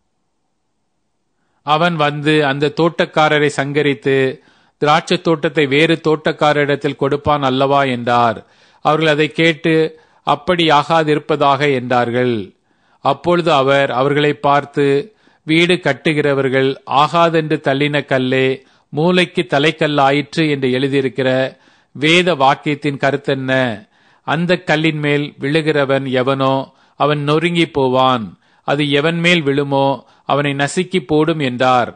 S1: அவன் வந்து அந்த தோட்டக்காரரை சங்கரித்து திராட்சைத் தோட்டத்தை வேறு தோட்டக்காரரிடத்தில் கொடுப்பான் அல்லவா என்றார். அவர்கள் அதை கேட்டு அப்படி ஆகாதிருப்பதாக என்றார்கள். அப்பொழுது அவர் அவர்களை பார்த்து, வீடு கட்டுகிறவர்கள் ஆகாதென்று தள்ளின கல்லே மூலைக்கு தலைக்கல்லாயிற்று என்று எழுதியிருக்கிற வேத வாக்கியத்தின் கருத்தென்ன? அந்த கல்லின் மேல் விழுகிறவன் எவனோ அவன் நொறுங்கி போவான். அது எவன் மேல் விழுமோ அவனை நசுக்கி போடும் என்றார்.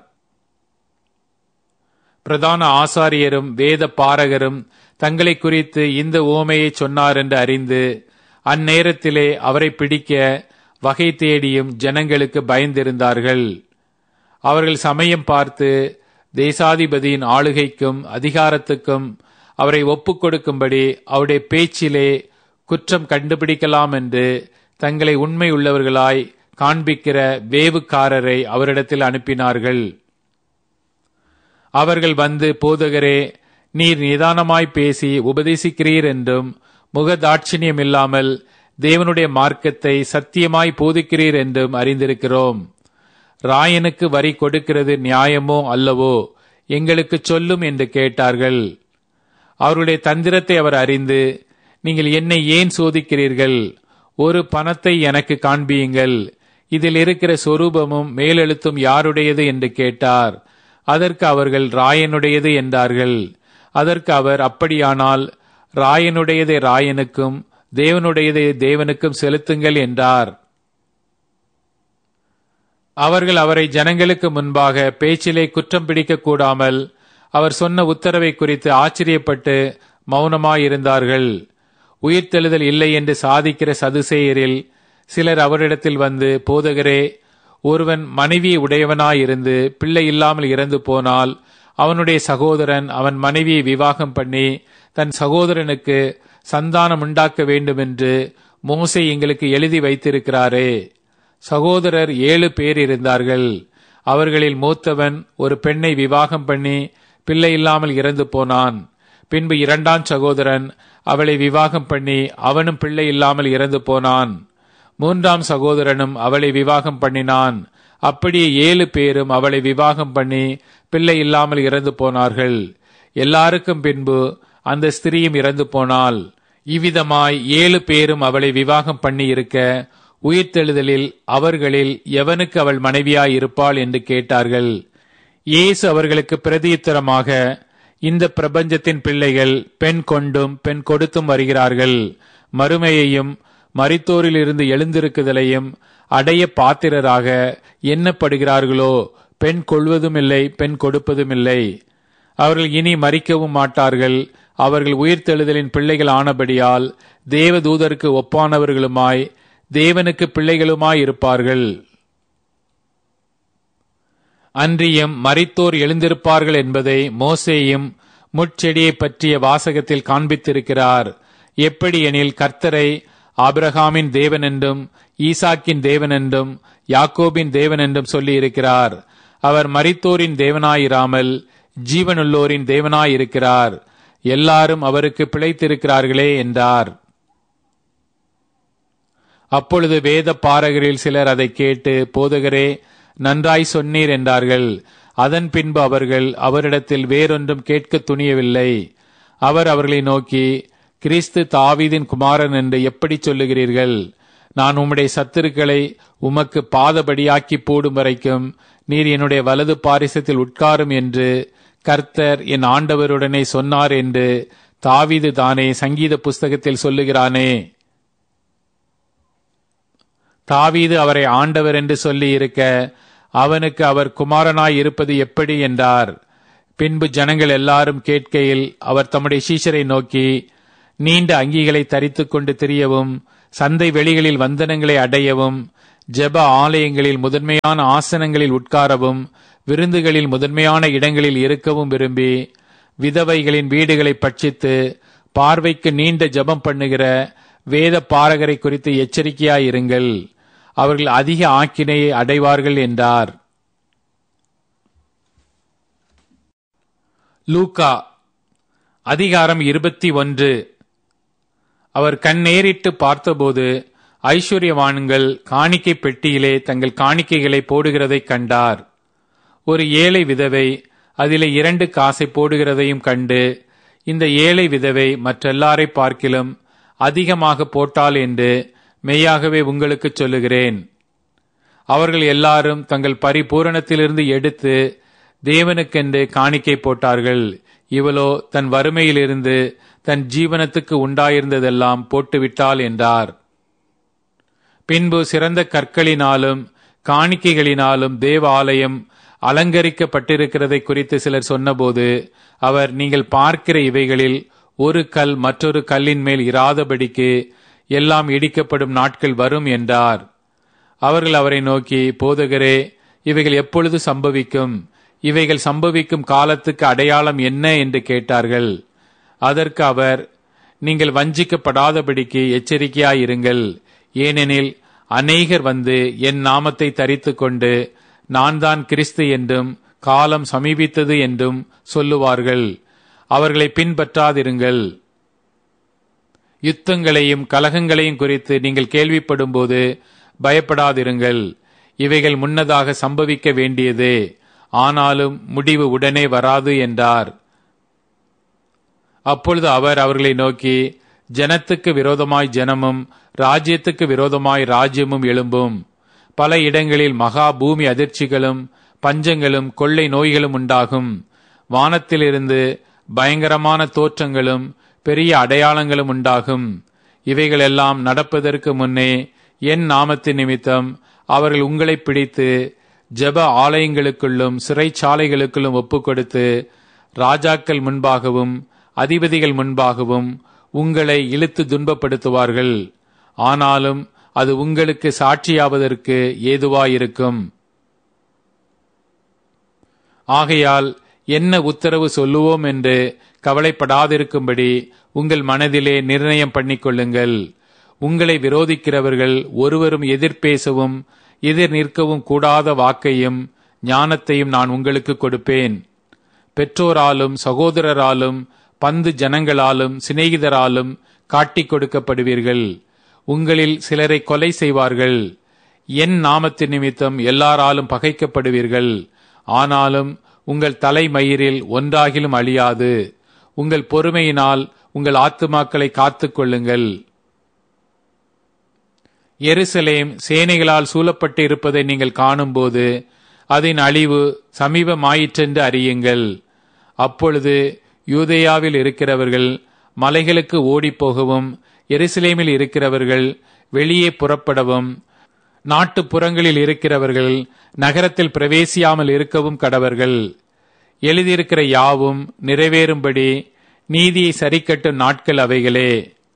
S1: பிரதான ஆசாரியரும் வேத பாரகரும் தங்களை குறித்து இந்த உவமையை சொன்னார் என்று அறிந்து அந்நேரத்திலே அவரை பிடிக்க வகை தேடியும் ஜனங்களுக்கு பயந்திருந்தார்கள். அவர்கள் சமயம் பார்த்து தேசாதிபதியின் ஆளுகைக்கும் அதிகாரத்துக்கும் அவரை ஒப்புக் கொடுக்கும்படி அவருடைய பேச்சிலே குற்றம் கண்டுபிடிக்கலாம் என்று தங்களை உண்மை உள்ளவர்களாய் காண்பிக்கிற வேவுக்காரரை அவரிடத்தில் அனுப்பினார்கள். அவர்கள் வந்து, போதகரே, நீர் நிதானமாய் பேசி உபதேசிக்கிறீர் என்றும் முகதாட்சிணியம் இல்லாமல் தேவனுடைய மார்க்கத்தை சத்தியமாய் போதிக்கிறீர் என்றும் அறிந்திருக்கிறோம். ராயனுக்கு வரி கொடுக்கிறது நியாயமோ அல்லவோ? எங்களுக்கு சொல்லும் என்று கேட்டார்கள். அவருடைய தந்திரத்தை அவர் அறிந்து, நீங்கள் என்னை ஏன் சோதிக்கிறீர்கள்? ஒரு பணத்தை எனக்கு காண்பியுங்கள், இதில் இருக்கிற சொரூபமும் மேலெழுத்தும் யாருடையது என்று கேட்டார். அதற்கு அவர்கள் ராயனுடையது என்றார்கள். அதற்கு அவர், அப்படியானால் ராயனுடையதை ராயனுக்கும் தேவனுடையதை தேவனுக்கும் செலுத்துங்கள் என்றார். அவர்கள் அவரை ஜனங்களுக்கு முன்பாக பேச்சிலே குற்றம் பிடிக்க கூடாமல் அவர் சொன்ன உத்தரவை குறித்து ஆச்சரியப்பட்டு மௌனமாயிருந்தார்கள். உயிர்த்தெழுதல் இல்லை என்று சாதிக்கிற சதுசேயரில் சிலர் அவரிடத்தில் வந்து, போதகரே, ஒருவன் மனைவியை உடையவனாயிருந்து பிள்ளை இல்லாமல் இறந்து போனால் அவனுடைய சகோதரன் அவன் மனைவியை விவாகம் பண்ணி தன் சகோதரனுக்கு சந்தானம் உண்டாக்க வேண்டுமென்று மோசே எங்களுக்கு எழுதி வைத்திருக்கிறாரே. சகோதரர் 7 பேர் இருந்தார்கள். அவர்களில் மூத்தவன் ஒரு பெண்ணை விவாகம் பண்ணி பிள்ளை இல்லாமல் இறந்து போனான். பின்பு 2ஆம் சகோதரன் அவளை விவாகம் பண்ணி அவனும் பிள்ளை இல்லாமல் இறந்து போனான். 3ஆம் சகோதரனும் அவளை விவாகம் பண்ணினான். அப்படியே 7 பேரும் அவளை விவாகம் பண்ணி பிள்ளை இல்லாமல் இறந்து போனார்கள். எல்லாருக்கும் பின்பு அந்த ஸ்திரீயும் இறந்து போனாள். இவ்விதமாய் 7 பேரும் அவளை விவாகம் பண்ணி இருக்க உயிர்த்தெழுதலில் அவர்களில் எவனுக்கு அவள் மனைவியாய் இருப்பாள் என்று கேட்டார்கள். இயேசு அவர்களுக்கு பிரதியுத்தரமாக, இந்த பிரபஞ்சத்தின் பிள்ளைகள் பெண் கொண்டும் பெண் கொடுத்தும் வருகிறார்கள். மறுமையையும் மரித்தோரிலிருந்து எழுந்திருக்குதலையும் அடைய பாத்திரராக எண்ணப்படுகிறார்களோ பெண் கொள்வதும் இல்லை, பெண் கொடுப்பதும் இல்லை. அவர்கள் இனி மரிக்கவும் மாட்டார்கள். அவர்கள் உயிர்த்தெழுதலின் பிள்ளைகள் ஆனபடியால் தேவதூதருக்கு ஒப்பானவர்களுமாய் தேவனுக்கு பிள்ளைகளுமாய் இருப்பார்கள். அன்றியும் மரித்தோர் எழுந்திருப்பார்கள் என்பதை மோசேயும் முட்செடியை பற்றிய வாசகத்தில் காண்பித்திருக்கிறார். எப்படி எனில், கர்த்தரை ஆபிரகாமின் தேவன் என்றும் ஈசாக்கின் தேவன் என்றும் யாக்கோபின் தேவன் என்றும் சொல்லி இருக்கிறார். அவர் மரித்தோரின் தேவனாயிராமல் ஜீவனுள்ளோரின் தேவனாயிருக்கிறார். எல்லாரும் அவருக்கு பிழைத்திருக்கிறார்களே என்றார். அப்பொழுது வேத பாரகரில் சிலர் அதை கேட்டு, போதகரே, நன்றாய் சொன்னீர் என்றார்கள். அதன் பின்பு அவர்கள் அவரிடத்தில் வேறொன்றும் கேட்க துணியவில்லை. அவர் அவர்களை நோக்கி, கிறிஸ்து தாவீதின் குமாரன் என்று எப்படி சொல்லுகிறீர்கள்? நான் உம்முடைய சத்துருக்களை உமக்கு பாதபடியாக்கி போடும் வரைக்கும் நீர் என்னுடைய வலது பாரிசத்தில் உட்காரும் என்று கர்த்தர் என் ஆண்டவருடனே சொன்னார் என்று தாவீது தானே சங்கீத புஸ்தகத்தில் சொல்லுகிறானே. தாவீது அவரை ஆண்டவர் என்று சொல்லி இருக்க அவனுக்கு அவர் குமாரனாய் இருப்பது எப்படி என்றார். பின்பு ஜனங்கள் எல்லாரும் கேட்கையில் அவர் தம்முடைய சீஷரை நோக்கி, நீண்ட அங்கிகளை தரித்துக் கொண்டு திரியவும், சந்தை வெளிகளில் வந்தனங்களை அடையவும், ஜெப ஆலயங்களில் முதன்மையான ஆசனங்களில் உட்காரவும், விருந்துகளில் முதன்மையான இடங்களில் இருக்கவும் விரும்பி, விதவைகளின் வீடுகளை பட்சித்து பார்வைக்கு நீண்ட ஜெபம் பண்ணுகிற வேத பாரகரை குறித்து எச்சரிக்கையாயிருங்கள். அவர்கள் அதிக ஆக்கினையை அடைவார்கள் என்றார். லூக்கா அதிகாரம் 21. அவர் கண் நேரிட்டு பார்த்தபோது ஐஸ்வர்யவான்கள் காணிக்கை பெட்டியிலே தங்கள் காணிக்கைகளை போடுகிறதைக் கண்டார். ஒரு ஏழை விதவை அதிலே 2 காசை போடுகிறதையும் கண்டு, இந்த ஏழை விதவை மற்றெல்லாரை பார்க்கிலும் அதிகமாக போட்டாள் என்று மெய்யாகவே உங்களுக்கு சொல்லுகிறேன். அவர்கள் எல்லாரும் தங்கள் பரிபூரணத்திலிருந்து எடுத்து தேவனுக்கென்று காணிக்கை போட்டார்கள். இவளோ தன் வறுமையிலிருந்து தன் ஜீவனத்துக்கு உண்டாயிருந்ததெல்லாம் போட்டுவிட்டாள் என்றார். பின்பு சிறந்த கற்களினாலும் காணிக்கைகளினாலும் தேவ ஆலயம் அலங்கரிக்கப்பட்டிருக்கிறதை குறித்து சிலர் சொன்னபோது அவர், நீங்கள் பார்க்கிற இவைகளில் ஒரு கல் மற்றொரு கல்லின் மேல் இராதபடிக்கு எல்லாம் இடிக்கப்படும் நாட்கள் வரும் என்றார். அவர்கள் அவரை நோக்கி, போதகரே, இவைகள் எப்பொழுது சம்பவிக்கும்? இவைகள் சம்பவிக்கும் காலத்துக்கு அடையாளம் என்ன என்று கேட்டார்கள். அதற்கு அவர், நீங்கள் வஞ்சிக்கப்படாதபடிக்கு எச்சரிக்கையாயிருங்கள். ஏனெனில் அநேகர் வந்து என் நாமத்தை தரித்து கொண்டு நான் தான் கிறிஸ்து என்றும் காலம் சமீபித்தது என்றும் சொல்லுவார்கள். அவர்களை பின்பற்றாதிருங்கள். யுத்தங்களையும் கலகங்களையும் குறித்து நீங்கள் கேள்விப்படும் போது பயப்படாதிருங்கள். இவைகள் முன்னதாக சம்பவிக்க வேண்டியதே, ஆனாலும் முடிவு உடனே வராது என்றார். அப்பொழுது அவர் அவர்களை நோக்கி, ஜனத்துக்கு விரோதமாய் ஜனமும் ராஜ்யத்துக்கு விரோதமாய் ராஜ்யமும் எழும்பும். பல இடங்களில் மகா பூமி அதிர்ச்சிகளும் பஞ்சங்களும் கொள்ளை நோய்களும் உண்டாகும். வானத்திலிருந்து பயங்கரமான தோற்றங்களும் பெரிய அடையாளங்களும் உண்டாகும். இவைகளெல்லாம் நடப்பதற்கு முன்னே என் நாமத்தின் நிமித்தம் அவர்கள் உங்களை பிடித்து ஜெப ஆலயங்களுக்குள்ளும் சிறைச்சாலைகளுக்குள்ளும் ஒப்புக்கொடுத்து ராஜாக்கள் முன்பாகவும் அதிபதிகள் முன்பாகவும் உங்களை இழுத்து துன்பப்படுத்துவார்கள். ஆனாலும் அது உங்களுக்கு சாட்சியாவதற்கு ஏதுவாயிருக்கும். ஆகையால் என்ன உத்தரவு சொல்லுவோம் என்று கவலைப்படாதிருக்கும்படி உங்கள் மனதிலே நிர்ணயம் பண்ணிக்கொள்ளுங்கள். உங்களை விரோதிக்கிறவர்கள் ஒருவரும் எதிர்பேசவும் எதிர் நிற்கவும் கூடாத வாக்கையும் ஞானத்தையும் நான் உங்களுக்கு கொடுப்பேன். பெற்றோராலும் சகோதரராலும் பந்து ஜனங்களாலும் சிநேகிதராலும் காட்டிக் கொடுக்கப்படுவீர்கள். உங்களில் சிலரை கொலை செய்வார்கள். என் நாமத்தின் நிமித்தம் எல்லாராலும் பகைக்கப்படுவீர்கள். ஆனாலும் உங்கள் தலைமயிரில் ஒன்றாகிலும் அழியாது. உங்கள் பொறுமையினால் உங்கள் ஆத்துமாக்களை காத்துக் கொள்ளுங்கள். எருசலேம் சேனைகளால் சூழப்பட்டு இருப்பதை நீங்கள் காணும்போது அதன் அழிவு சமீபமாயிற்றென்று அறியுங்கள். அப்பொழுது யூதேயாவில் இருக்கிறவர்கள் மலைகளுக்கு ஓடிப்போகவும் எருசலேமில் இருக்கிறவர்கள் வெளியே புறப்படவும் நாட்டுப்புறங்களில் இருக்கிறவர்கள் நகரத்தில் பிரவேசியாமல் இருக்கவும் கடவர்கள். எழுதியிருக்கிற யாவும் நிறைவேறும்படி நீதியை சரிக்கட்டும் நாட்கள் அவைகளே.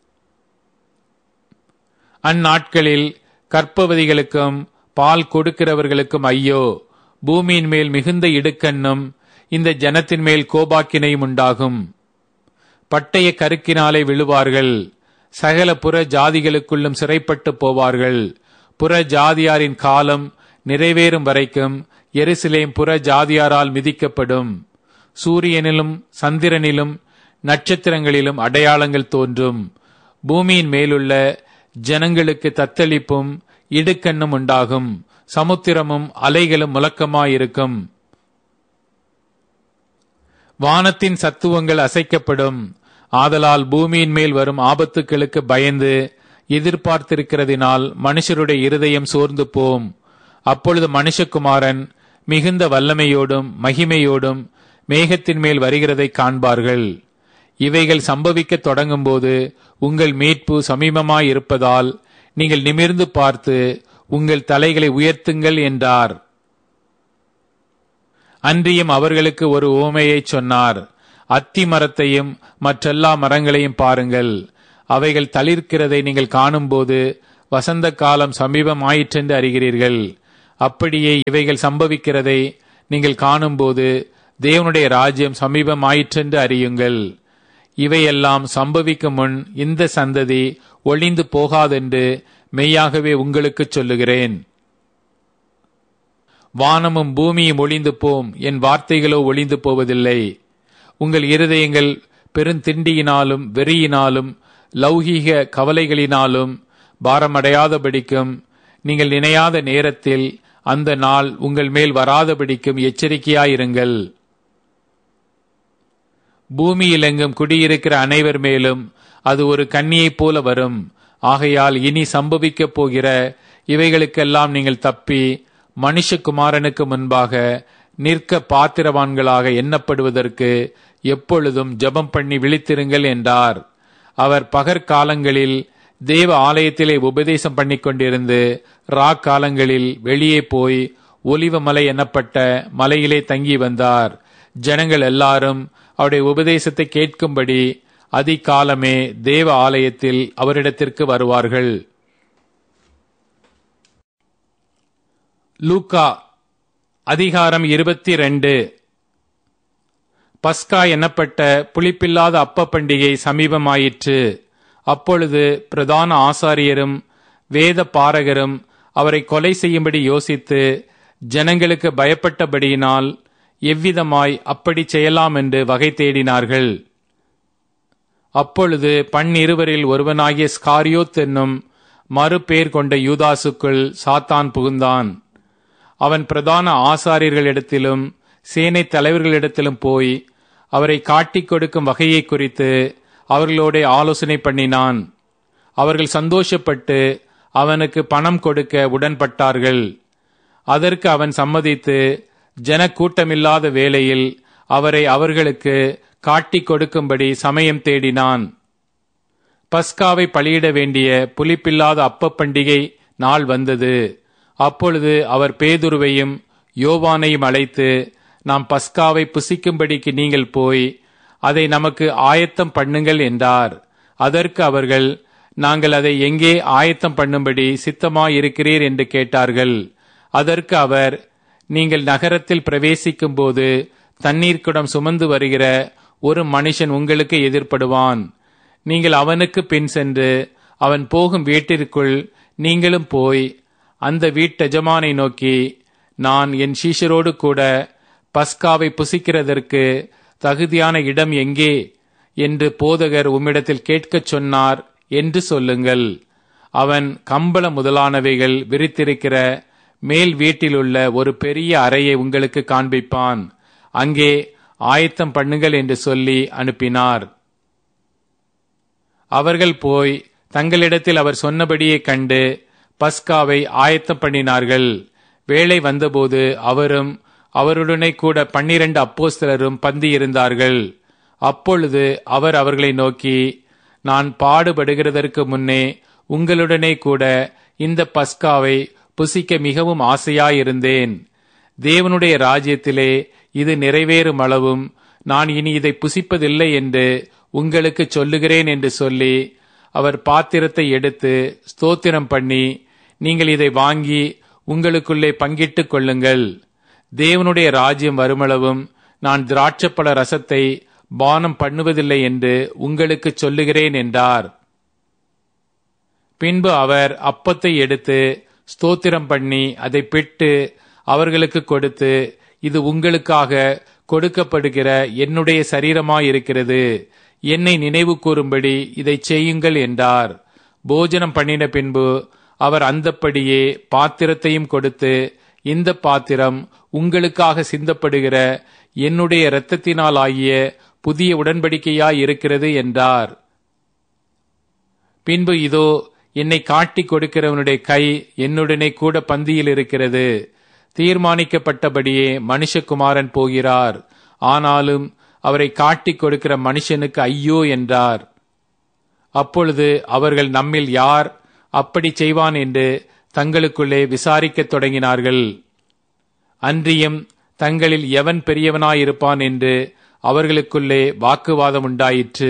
S1: அந்நாட்களில் கர்ப்பவதிகளுக்கும் பால் கொடுக்கிறவர்களுக்கும் ஐயோ! பூமியின் மேல் மிகுந்த இடுக்கண்ணும் இந்த ஜனத்தின் மேல் கோபாக்கினையும் உண்டாகும். பட்டய கருக்கினாலே விழுவார்கள். சகல புற ஜாதிகளுக்குள்ளும் சிறைப்பட்டு போவார்கள். புற ஜாதியாரின் காலம் நிறைவேறும் வரைக்கும் எருசலேம் புற ஜாதியாரால் மிதிக்கப்படும். சூரியனிலும் சந்திரனிலும் நட்சத்திரங்களிலும் அடையாளங்கள் தோன்றும். பூமியின் மேலுள்ள ஜனங்களுக்கு தத்தளிப்பும் இடுக்கண்ணும் உண்டாகும். சமுத்திரமும் அலைகளும் முழக்கமாயிருக்கும். வானத்தின் சத்துவங்கள் அசைக்கப்படும். ஆதலால் பூமியின் மேல் வரும் ஆபத்துக்களுக்கு பயந்து எதிர்பார்த்திருக்கிறதினால் மனுஷருடைய இருதயம் சோர்ந்து போம். அப்பொழுது மனுஷகுமாரன் மிகுந்த வல்லமையோடும் மகிமையோடும் மேகத்தின் மேல் வருகிறதை காண்பார்கள். இவைகள் சம்பவிக்க தொடங்கும் போது உங்கள் மீட்பு சமீபமாயிருப்பதால் நீங்கள் நிமிர்ந்து பார்த்து உங்கள் தலைகளை உயர்த்துங்கள் என்றார். அன்றியும் அவர்களுக்கு ஒரு உவமையை சொன்னார். அத்தி மரத்தையும் மற்றெல்லா மரங்களையும் பாருங்கள். அவைகள் தளிர்க்கிறதை நீங்கள் காணும்போது வசந்த காலம் சமீபமாயிற்றென்று அறிகிறீர்கள். அப்படியே இவைகள் சம்பவிக்கிறதை நீங்கள் காணும்போது தேவனுடைய ராஜ்யம் சமீபமாயிற்றென்று அறியுங்கள். இவையெல்லாம் சம்பவிக்கும் முன் இந்த சந்ததி ஒளிந்து போகாதென்று மெய்யாகவே உங்களுக்கு சொல்லுகிறேன். வானமும் பூமியும் ஒளிந்து போம், என் வார்த்தைகளோ ஒளிந்து போவதில்லை. உங்கள் இருதயங்கள் பெருந்திண்டியினாலும் வெறியினாலும் லௌகீக கவலைகளினாலும் பாரமடையாதபடிக்கும் நீங்கள் நினையாத நேரத்தில் அந்த நாள் உங்கள் மேல் வராதபடிக்கும் எச்சரிக்கையாயிருங்கள். பூமியிலெங்கும் குடியிருக்கிற அனைவர் மேலும் அது ஒரு கண்ணியைப் போல வரும். ஆகையால் இனி சம்பவிக்கப் போகிற இவைகளுக்கெல்லாம் நீங்கள் தப்பி மனுஷகுமாரனுக்கு முன்பாக நிற்க பாத்திரவான்களாக எண்ணப்படுவதற்கு எப்பொழுதும் ஜெபம் பண்ணி விழித்திருங்கள் என்றார். அவர் பகற்காலங்களில் தேவ ஆலயத்திலே உபதேசம் பண்ணி கொண்டிருந்து ராக்காலங்களில் வெளியே போய் ஒலிவ மலை எனப்பட்ட மலையிலே தங்கி வந்தார். ஜனங்கள் எல்லாரும் அவருடைய உபதேசத்தை கேட்கும்படி அதிகாலமே தேவ ஆலயத்தில் அவரிடத்திற்கு வருவார்கள். லூக்கா அதிகாரம் 22. பஸ்கா எனப்பட்ட புளிப்பில்லாத அப்ப பண்டிகை சமீபமாயிற்று. அப்பொழுது பிரதான ஆசாரியரும் வேத பாரகரும் அவரை கொலை செய்யும்படி யோசித்து ஜனங்களுக்கு பயப்பட்டபடியினால் எவ்விதமாய் அப்படி செய்யலாம் என்று வகை தேடினார்கள். அப்பொழுது 12 ஒருவனாகிய ஸ்காரியோத் என்னும் மறுபேர் கொண்ட யூதாசுக்குள் சாத்தான் புகுந்தான். அவன் பிரதான ஆசாரியர்களிடத்திலும் சேனை தலைவர்களிடத்திலும் போய் அவரை காட்டிக் கொடுக்கும் வகையை குறித்து அவர்களோட ஆலோசனை பண்ணினான். அவர்கள் சந்தோஷப்பட்டு அவனுக்கு பணம் கொடுக்க உடன்பட்டார்கள். அதற்கு அவன் சம்மதித்து ஜனக்கூட்டமில்லாத வேளையில் அவரை அவர்களுக்கு காட்டிக் கொடுக்கும்படி சமயம் தேடினான். பஸ்காவை பலியிட வேண்டிய புளிப்பில்லாத அப்ப பண்டிகை நாள் வந்தது. அப்பொழுது அவர் பேதுருவையும் யோவானையும் அழைத்து, நாம் பஸ்காவை புசிக்கும்படிக்கு நீங்கள் போய் அதை நமக்கு ஆயத்தம் பண்ணுங்கள் என்றார். அதற்கு அவர்கள், நாங்கள் அதை எங்கே ஆயத்தம் பண்ணும்படி சித்தமாயிருக்கிறீர் என்று கேட்டார்கள். அதற்கு அவர், நீங்கள் நகரத்தில் பிரவேசிக்கும் போது தண்ணீர் குடம் சுமந்து வருகிற ஒரு மனுஷன் உங்களுக்கு எதிர்ப்படுவான். நீங்கள் அவனுக்கு பின் சென்று அவன் போகும் வீட்டிற்குள் நீங்களும் போய் அந்த வீட்டெஜமானை நோக்கி, நான் என் சீஷரோடு கூட பஸ்காவை புசிக்கிறதற்கு தகுதியான இடம் எங்கே என்று போதகர் உம்மிடத்தில் கேட்கச் சொன்னார் என்று சொல்லுங்கள். அவன் கம்பள முதலானவைகள் விரித்திருக்கிற மேல் வீட்டிலுள்ள ஒரு பெரிய அறையை உங்களுக்கு காண்பிப்பான். அங்கே ஆயத்தம் பண்ணுங்கள் என்று சொல்லி அனுப்பினார். அவர்கள் போய் தங்களிடத்தில் அவர் சொன்னபடியே கண்டு பஸ்காவை ஆயத்தம் பண்ணினார்கள். வேளை வந்தபோது அவரும் அவருடனே கூட 12 அப்போஸ்தலரும் பந்தியிருந்தார்கள். அப்பொழுது அவர் அவர்களை நோக்கி, நான் பாடுபடுகிறதற்கு முன்னே உங்களுடனே கூட இந்த பஸ்காவை புசிக்க மிகவும் ஆசையாயிருந்தேன். தேவனுடைய ராஜ்யத்திலே இது நிறைவேறும் அளவும் நான் இனி இதை புசிப்பதில்லை என்று உங்களுக்கு சொல்லுகிறேன் என்று சொல்லி அவர் பாத்திரத்தை எடுத்து ஸ்தோத்திரம் பண்ணி, நீங்கள் இதை வாங்கி உங்களுக்குள்ளே பங்கிட்டுக் கொள்ளுங்கள். தேவனுடைய ராஜ்யம் வருமளவும் நான் திராட்சப்பழ ரசத்தை பானம் பண்ணுவதில்லை என்று உங்களுக்கு சொல்லுகிறேன் என்றார். பின்பு அவர் அப்பத்தை எடுத்து ஸ்தோத்திரம் பண்ணி அதை பிட்டு அவர்களுக்கு கொடுத்து, இது உங்களுக்காக கொடுக்கப்படுகிற என்னுடைய சரீரமாயிருக்கிறது, என்னை நினைவு கூறும்படி இதை செய்யுங்கள் என்றார். போஜனம் பண்ணின பின்பு அவர் அந்தப்படியே பாத்திரத்தையும் கொடுத்து, இந்த பாத்திரம் உங்களுக்காக சிந்தப்படுகிற என்னுடைய இரத்தத்தினால் ஆகிய புதிய உடன்படிக்கையாயிருக்கிறது என்றார். பின்பு இதோ, என்னை காட்டிக் கொடுக்கிறவனுடைய கை என்னுடனே கூட பந்தியில் இருக்கிறது. தீர்மானிக்கப்பட்டபடியே மனுஷகுமாரன் போகிறார். ஆனாலும் அவரை காட்டிக் கொடுக்கிற மனுஷனுக்கு ஐயோ என்றார். அப்பொழுது அவர்கள், நம்மில் யார் அப்படி செய்வான் என்று தங்களுக்குள்ளே விசாரிக்கத் தொடங்கினார்கள். அன்றியும் தங்களில் எவன் பெரியவனாயிருப்பான் என்று அவர்களுக்குள்ளே வாக்குவாதம் உண்டாயிற்று.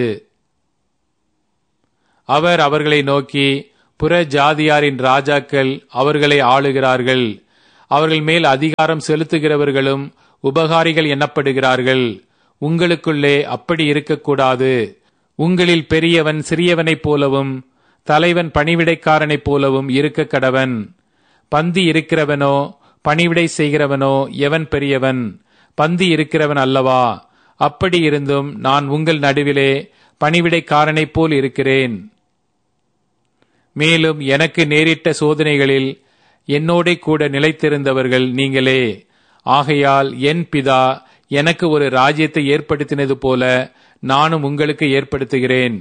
S1: அவர் அவர்களை நோக்கி, புற ஜாதியாரின் ராஜாக்கள் அவர்களை ஆளுகிறார்கள், அவர்கள் மேல் அதிகாரம் செலுத்துகிறவர்களும் உபகாரிகள் எண்ணப்படுகிறார்கள். உங்களுக்குள்ளே அப்படி இருக்கக்கூடாது. உங்களில் பெரியவன் சிறியவனைப் போலவும் தலைவன் பணிவிடைக்காரனைப் போலவும் இருக்க கடவன். பந்தி இருக்கிறவனோ பணிவிடை செய்கிறவனோ எவன் பெரியவன்? பந்தி இருக்கிறவன் அல்லவா? அப்படி இருந்தும் நான் உங்கள் நடுவிலே பணிவிடைக்காரனைப் போல் இருக்கிறேன். மேலும் எனக்கு நேரிட்ட சோதனைகளில் என்னோட கூட நிலைத்திருந்தவர்கள் நீங்களே. ஆகையால் என் பிதா எனக்கு ஒரு ராஜ்யத்தை ஏற்படுத்தினது போல நானும் உங்களுக்கு ஏற்படுத்துகிறேன்.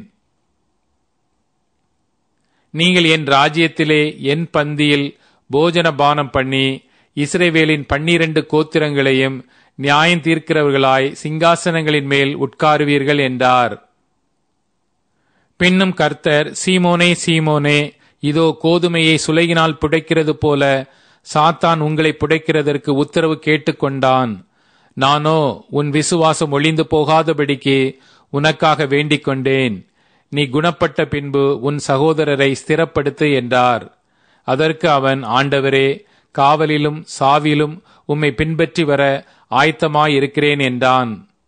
S1: நீங்கள் என் ராஜ்யத்திலே என் பந்தியில் போஜன பானம் பண்ணி இஸ்ரவேலின் 12 கோத்திரங்களையும் நியாயம் தீர்க்கிறவர்களாய் சிங்காசனங்களின் மேல் உட்காருவீர்கள் என்றார். பின்னும் கர்த்தர், சீமோனே சீமோனே, இதோ கோதுமையை சுளையினால் புடைக்கிறது போல சாத்தான் உங்களை புடைக்கிறதற்கு உத்தரவு கேட்டுக்கொண்டான். நானோ உன் விசுவாசம் ஒளிந்து போகாதபடிக்கு உனக்காக வேண்டிக் கொண்டேன். நீ குணப்பட்ட பின்பு உன் சகோதரரை ஸ்திரப்படுத்து என்றார். அதற்கு அவன், ஆண்டவரே, காவலிலும் சாவிலும் உம்மை பின்பற்றி வர ஆயத்தமாயிருக்கிறேன் என்றான்.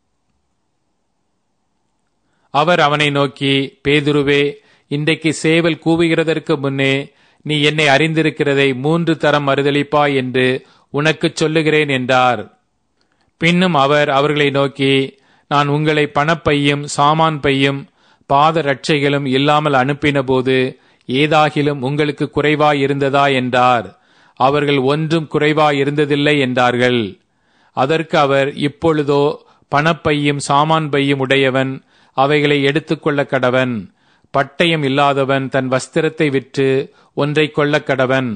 S1: அவர் அவனை நோக்கி, பேதுருவே, இன்றைக்கு சேவல் கூவுகிறதற்கு முன்னே நீ என்னை அறிந்திருக்கிறதை 3 தரம் மறுதலிப்பாய் என்று உனக்குச் சொல்லுகிறேன் என்றார். பின்னும் அவர் அவர்களை நோக்கி, நான் உங்களை பணப்பையும் சாமான் பையும் பாத ரட்சைகளும் இல்லாமல் அனுப்பின போது ஏதாகிலும் உங்களுக்கு குறைவாயிருந்ததா என்றார். அவர்கள் ஒன்றும் குறைவாயிருந்ததில்லை என்றார்கள். அதற்கு அவர், இப்பொழுதோ பணப்பையும் சாமான் பையும் உடையவன் அவைகளை எடுத்துக்கொள்ள கடவன். பட்டயம் இல்லாதவன் தன் வஸ்திரத்தை விற்று ஒன்றை கொள்ள கடவன்.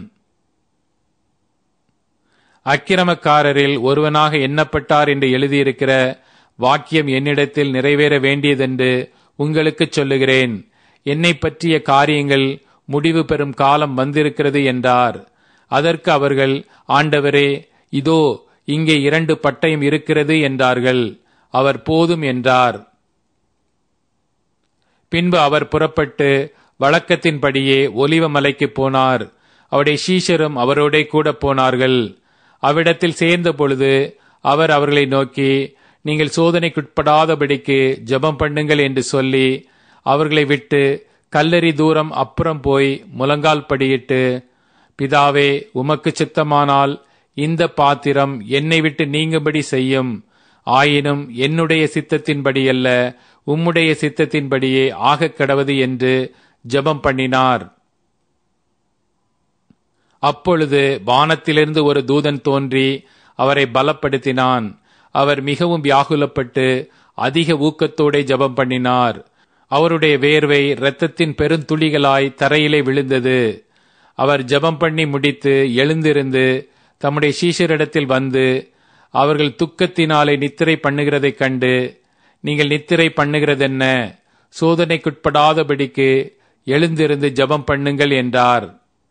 S1: அக்கிரமக்காரரில் ஒருவனாக எண்ணப்பட்டார் என்று எழுதியிருக்கிற வாக்கியம் என்னிடத்தில் நிறைவேற வேண்டியதென்று உங்களுக்கு சொல்லுகிறேன். என்னை பற்றிய காரியங்கள் முடிவு பெறும் காலம் வந்திருக்கிறது என்றார். அதற்கு அவர்கள், ஆண்டவரே, இதோ இங்கே 2 பட்டயம் இருக்கிறது என்றார்கள். அவர் போதும் என்றார். பின்பு அவர் புறப்பட்டு வழக்கத்தின்படியே ஒலிவ மலைக்கு போனார். அவருடைய சீஷரும் அவரோடே கூட போனார்கள். அவ்விடத்தில் சேர்ந்த பொழுது அவர் அவர்களை நோக்கி, நீங்கள் சோதனைக்குட்படாதபடிக்கு ஜெபம் பண்ணுங்கள் என்று சொல்லி அவர்களை விட்டு கல்லறி தூரம் அப்புறம் போய் முழங்கால் படியிட்டு, பிதாவே, உமக்கு சித்தமானால் இந்த பாத்திரம் என்னை விட்டு நீங்கும்படி செய்யும். ஆயினும் என்னுடைய சித்தத்தின்படி அல்ல, உம்முடைய சித்தத்தின்படியே ஆகக் கடவது என்று ஜெபம் பண்ணினார். அப்பொழுது வானத்திலிருந்து ஒரு தூதன் தோன்றி அவரை பலப்படுத்தினான். அவர் மிகவும் வியாகுலப்பட்டு அதிக ஊக்கத்தோടെ ஜெபம் பண்ணினார். அவருடைய வேர்வை இரத்தத்தின் பெருந்துளிகளாய் தரையிலே விழுந்தது. அவர் ஜெபம் பண்ணி முடித்து எழுந்திருந்து தம்முடைய சீஷரிடத்தில் வந்து அவர்கள் துக்கத்தினாலே நித்திரை பண்ணுகிறதைக் கண்டு, நீங்கள் நித்திரை பண்ணுகிறதென்ன? சோதனைக்குட்படாதபடிக்கு எழுந்திருந்து ஜெபம் பண்ணுங்கள் என்றார்.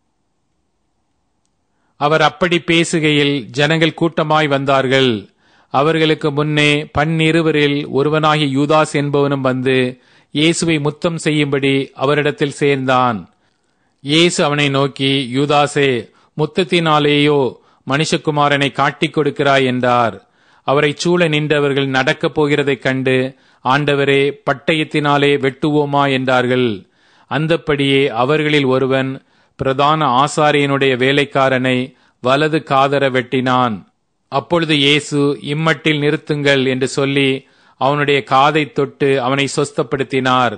S1: அவர் அப்படி பேசுகையில் ஜனங்கள் கூட்டமாய் வந்தார்கள். அவர்களுக்கு முன்னே 12 ஒருவனாகிய யூதாஸ் என்பவனும் வந்து இயேசுவை முத்தம் செய்யும்படி அவரிடத்தில் சேர்ந்தான். இயேசு அவனை நோக்கி, யூதாசே, முத்தத்தினாலேயோ மனுஷகுமாரனை காட்டிக் கொடுக்கிறாய் என்றார். அவரை சூழ நின்றவர்கள் நடக்கப் போகிறதைக் கண்டு, ஆண்டவரே, பட்டயத்தினாலே வெட்டுவோமா என்றார்கள். அந்தப்படியே அவர்களில் ஒருவன் பிரதான ஆசாரியனுடைய வேலைக்காரனை வலது காதர வெட்டினான். அப்பொழுது இயேசு, இம்மட்டில் நிறுத்துங்கள் என்று சொல்லி அவனுடைய காதை தொட்டு அவனை சொஸ்தப்படுத்தினார்.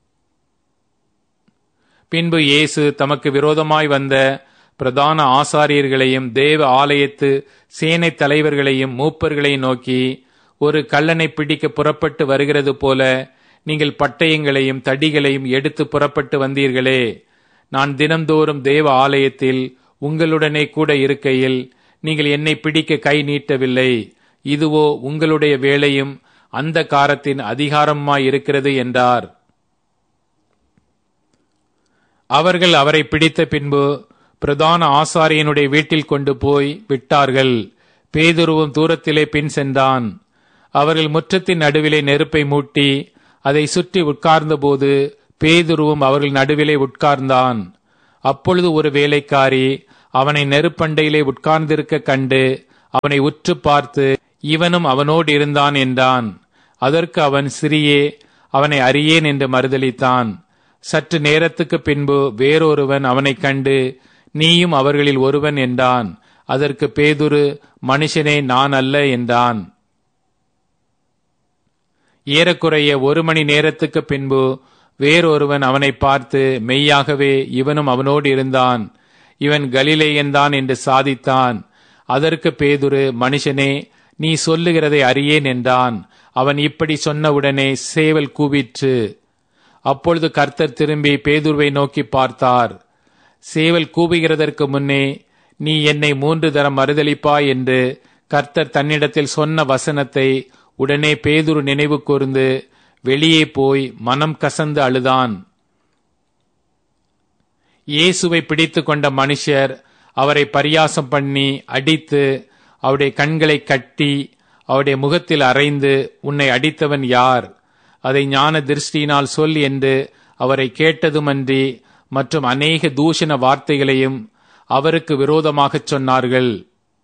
S1: பின்பு இயேசு தமக்கு விரோதமாய் வந்த பிரதான ஆசாரியர்களையும் தேவ ஆலயத்து சேனை தலைவர்களையும் மூப்பர்களையும் நோக்கி, ஒரு கள்ளனை பிடிக்க புறப்பட்டு வருகிறது போல நீங்கள் பட்டயங்களையும் தடிகளையும் எடுத்து புறப்பட்டு வந்தீர்களே. நான் தினம்தோறும் தேவ ஆலயத்தில் உங்களுடனே கூட இருக்கையில் நீங்கள் என்னை பிடிக்க கை நீட்டவில்லை. இதுவோ உங்களுடைய வேலையும் அந்த காரத்தின் அதிகாரமாய் இருக்கிறது என்றார். அவர்கள் அவரை பிடித்த பின்பு பிரதான ஆசாரியனுடைய வீட்டில் கொண்டு போய் விட்டார்கள். பேதுருவும் தூரத்திலே பின் சென்றான். அவர்கள் முற்றத்தின் நடுவிலே நெருப்பை மூட்டி அதை சுற்றி உட்கார்ந்தபோது பேதுருவும் அவர்கள் நடுவிலே உட்கார்ந்தான். அப்பொழுது ஒரு வேலைக்காரி அவனை நெருப்பண்டையிலே உட்கார்ந்திருக்க கண்டு அவனை உற்று பார்த்து, இவனும் அவனோடு இருந்தான் என்றான். அதற்கு அவன், சிறியே, அவனை அறியேன் என்று மறுதலித்தான். சற்று நேரத்துக்கு பின்பு வேறொருவன் அவனைக் கண்டு, நீயும் அவர்களில் ஒருவன் என்றான். அதற்கு பேதுரு, மனுஷனே, நான் அல்ல என்றான். ஏறக்குறைய 1 மணி நேரத்துக்கு பின்பு வேறொருவன் அவனை பார்த்து, மெய்யாகவே இவனும் அவனோடு இருந்தான், இவன் கலிலேயன்தான் என்று சாதித்தான். அதற்கு பேதுரு, மனுஷனே, நீ சொல்லுகிறதை அறியேன் என்றான். அவன் இப்படி சொன்னவுடனே சேவல் கூவிற்று. அப்பொழுது கர்த்தர் திரும்பி பேதுருவை நோக்கி பார்த்தார். சேவல் கூவுகிறதற்கு முன்னே நீ என்னை 3 தரம் மறுதலிப்பாய் என்று கர்த்தர் தன்னிடத்தில் சொன்ன வசனத்தை உடனே பேதுரு நினைவு கூர்ந்து வெளியே போய் மனம் கசந்து அழுதான். இயேசுவை பிடித்து கொண்ட மனுஷர் அவரை பரியாசம் பண்ணி அடித்து அவருடைய கண்களை கட்டி அவருடைய முகத்தில் அறைந்து, உன்னை அடித்தவன் யார்? அதை ஞான திருஷ்டியினால் சொல் என்று அவரை கேட்டதுமன்றி மற்றும் அநேக தூஷண வார்த்தைகளையும் அவருக்கு விரோதமாகச் சொன்னார்கள்.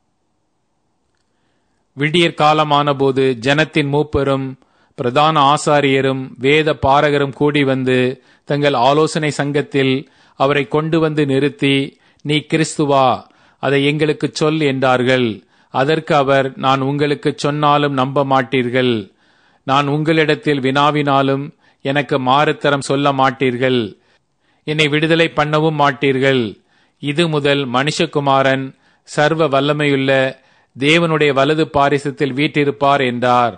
S1: விடியற் காலமான போது ஜனத்தின் மூப்பரும் பிரதான ஆசாரியரும் வேத பாரகரும் கூடி வந்து தங்கள் ஆலோசனை சங்கத்தில் அவரை கொண்டு வந்து நிறுத்தி, நீ கிறிஸ்துவா? அதை எங்களுக்கு சொல் என்றார்கள். அதற்கு அவர், நான் உங்களுக்கு சொன்னாலும் நம்ப மாட்டீர்கள். நான் உங்களிடத்தில் வினாவினாலும் எனக்கு மாறுத்தரம் சொல்ல மாட்டீர்கள். என்னை விடுதலை பண்ணவும் மாட்டீர்கள். இது முதல் மனுஷகுமாரன் சர்வ வல்லமையுள்ள தேவனுடைய வலது பாரிசத்தில் வீற்றிருப்பார் என்றார்.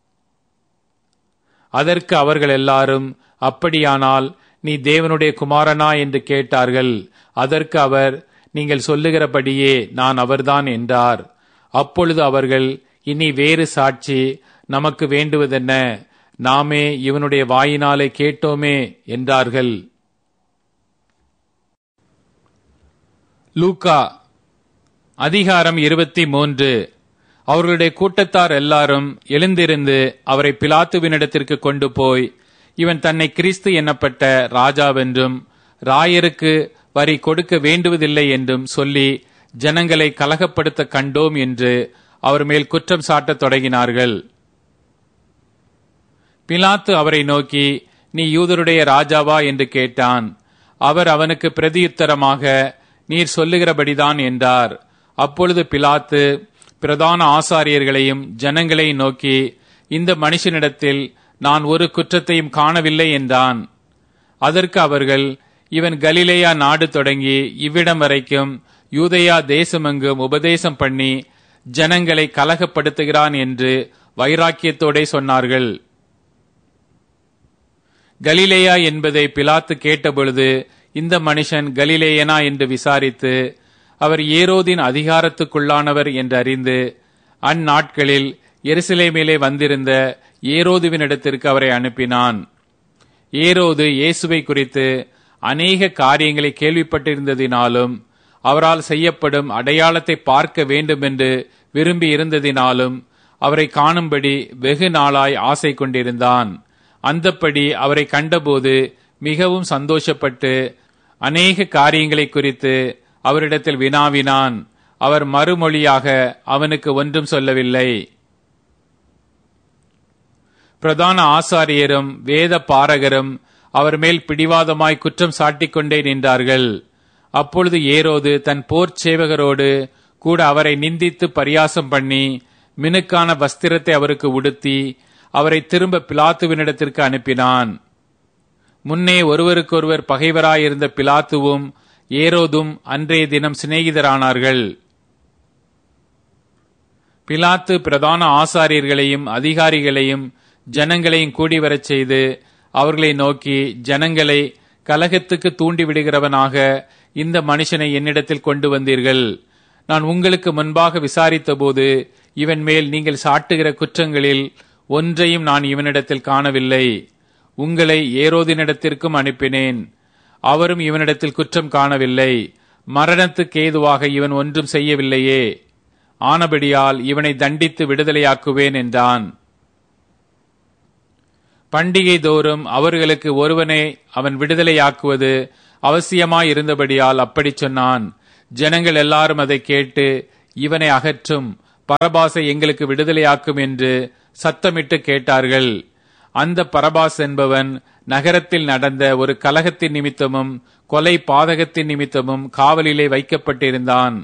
S1: அதற்கு அவர்கள் எல்லாரும், அப்படியானால் நீ தேவனுடைய குமாரனா என்று கேட்டார்கள். அதற்கு அவர், நீங்கள் சொல்லுகிறபடியே நான் அவர்தான் என்றார். அப்பொழுது அவர்கள், இனி வேறு சாட்சி நமக்கு வேண்டுவதென்ன? நாமே இவனுடைய வாயினாலே கேட்டோமே என்றார்கள். லூக்கா அதிகாரம் 23. அவர்களுடைய கூட்டத்தார் எல்லாரும் எழுந்திருந்து அவரை பிலாத்துவினிடத்திற்கு கொண்டு போய், இவன் தன்னை கிறிஸ்து என்னப்பட்ட ராஜாவென்றும் ராயருக்கு வரி கொடுக்க வேண்டுவதில்லை என்றும் சொல்லி ஜனங்களை கலகப்படுத்த கண்டோம் என்று அவர் மேல் குற்றம் சாட்டத் தொடங்கினார்கள். பிலாத்து அவரை நோக்கி, நீ யூதருடைய ராஜாவா என்று கேட்டான். அவர் அவனுக்கு பிரதியுத்தரமாக, நீர் சொல்லுகிறபடிதான் என்றார். அப்பொழுது பிலாத்து பிரதான ஆசாரியர்களையும் ஜனங்களையும் நோக்கி, இந்த மனுஷனிடத்தில் நான் ஒரு குற்றத்தையும் காணவில்லை என்றான். அதற்கு அவர்கள், இவன் கலிலேயா நாடு தொடங்கி இவ்விடம் வரைக்கும் யூதேயா தேசமெங்கும் உபதேசம் பண்ணி ஜனங்களை கலகப்படுத்துகிறான் என்று வைராக்கியத்தோடே சொன்னார்கள். கலிலேயா என்பதை பிலாத்து கேட்டபொழுது, இந்த மனுஷன் கலிலேயனா என்று விசாரித்து, அவர் ஏரோதின் அதிகாரத்துக்குள்ளானவர் என்று அறிந்து, அந்நாட்களில் எருசலேமிலே வந்திருந்த ஏரோதுவினிடத்திற்கு அவரை அனுப்பினான். ஏரோது இயேசுவை குறித்து அநேக காரியங்களை கேள்விப்பட்டிருந்ததினாலும் அவரால் செய்யப்படும் அடையாளத்தை பார்க்க வேண்டும் என்று விரும்பி இருந்ததினாலும் அவரை காணும்படி வெகு நாளாய் ஆசை கொண்டிருந்தான். அந்தப்படி அவரை கண்டபோது மிகவும் சந்தோஷப்பட்டு அநேக காரியங்களை குறித்து அவரிடத்தில் வினாவினான். அவர் மறுமொழியாக அவனுக்கு ஒன்றும் சொல்லவில்லை. பிரதான ஆசாரியரும் வேத பாரகரும் அவர் மேல் பிடிவாதமாய் குற்றம் சாட்டிக் கொண்டே நின்றார்கள். அப்பொழுது ஏரோது தன் போர்ச் சேவகரோடு கூட அவரை நிந்தித்து பரியாசம் பண்ணி மினுக்கான வஸ்திரத்தை அவருக்கு உடுத்தி அவரை திரும்ப பிலாத்துவினிடத்திற்கு அனுப்பினான். முன்னே ஒருவருக்கொருவர் பகைவராயிருந்த பிலாத்துவும் ஏரோதும் அன்றைய தினம் சிநேகிதரானார்கள். பிலாத்து பிரதான ஆசாரியர்களையும் அதிகாரிகளையும் ஜனங்களையும் கூடி வரச் செய்து அவர்களை நோக்கி, ஜனங்களை கலகத்துக்கு தூண்டிவிடுகிறவனாக இந்த மனுஷனை என்னிடத்தில் கொண்டு வந்தீர்கள். நான் உங்களுக்கு முன்பாக விசாரித்த போது இவன் மேல் நீங்கள் சாட்டுகிற குற்றங்களில் ஒன்றையும் நான் இவனிடத்தில் காணவில்லை. உங்களை ஏரோதினிடத்திற்கும் அனுப்பினேன். அவரும் இவனிடத்தில் குற்றம் காணவில்லை. மரணத்துக்கு ஏதுவாக இவன் ஒன்றும் செய்யவில்லையே. ஆனபடியால் இவனை தண்டித்து விடுதலையாக்குவேன் என்றான். பண்டிகை தோறும் அவர்களுக்கு ஒருவனை அவன் விடுதலையாக்குவது அவசியமாயிருந்தபடியால் அப்படி சொன்னான். ஜனங்கள் எல்லாரும் அதை கேட்டு, இவனை அகற்றும், பரபாசை எங்களுக்கு விடுதலையாக்கும் என்று சத்தமிட்டு கேட்டார்கள். அந்த பரபாஸ் என்பவன் நகரத்தில் நடந்த ஒரு கலகத்தின் நிமித்தமும் கொலை பாதகத்தின் நிமித்தமும் காவலிலே வைக்கப்பட்டிருந்தான்.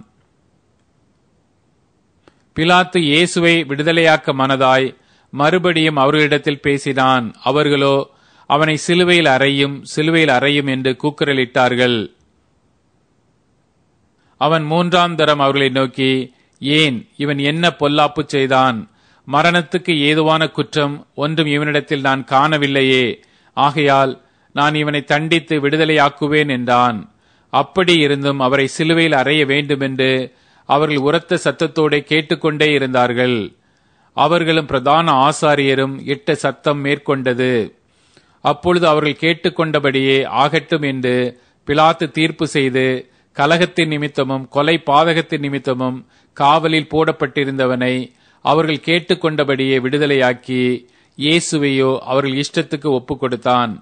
S1: பிலாத்து இயேசுவை விடுதலையாக்க மனதாய் மறுபடியும் அவர்களிடத்தில் பேசினான். அவர்களோ அவனை சிலுவையில் அறையும், சிலுவையில் அறையும் என்று கூக்குரலிட்டார்கள். அவன் 3ஆம் தரம் அவர்களை நோக்கி, ஏன், இவன் என்ன பொல்லாப்பு செய்தான்? மரணத்துக்கு ஏதுவான குற்றம் ஒன்றும் இவனிடத்தில் நான் காணவில்லையே. ஆகையால் நான் இவனை தண்டித்து விடுதலையாக்குவேன் என்றான். அப்படி இருந்தும் அவரை சிலுவையில் அறைய வேண்டுமென்று அவர்கள் உரத்த சத்தத்தோடு கேட்டுக்கொண்டே இருந்தார்கள். அவர்களும் பிரதான ஆசாரியரும் இட்ட சத்தம் மேற்கொண்டது. அப்பொழுது அவர்கள் கேட்டுக்கொண்டபடியே ஆகட்டும் என்று பிலாத்து தீர்ப்பு செய்து, கலகத்தின் நிமித்தமும் கொலை பாதகத்தின் நிமித்தமும் காவலில் போடப்பட்டிருந்தவனை அவர்கள் கேட்டுக்கொண்டபடியே விடுதலையாக்கி, இயேசுவையோ அவர்கள் இஷ்டத்துக்கு ஒப்பு கொடுத்தான்.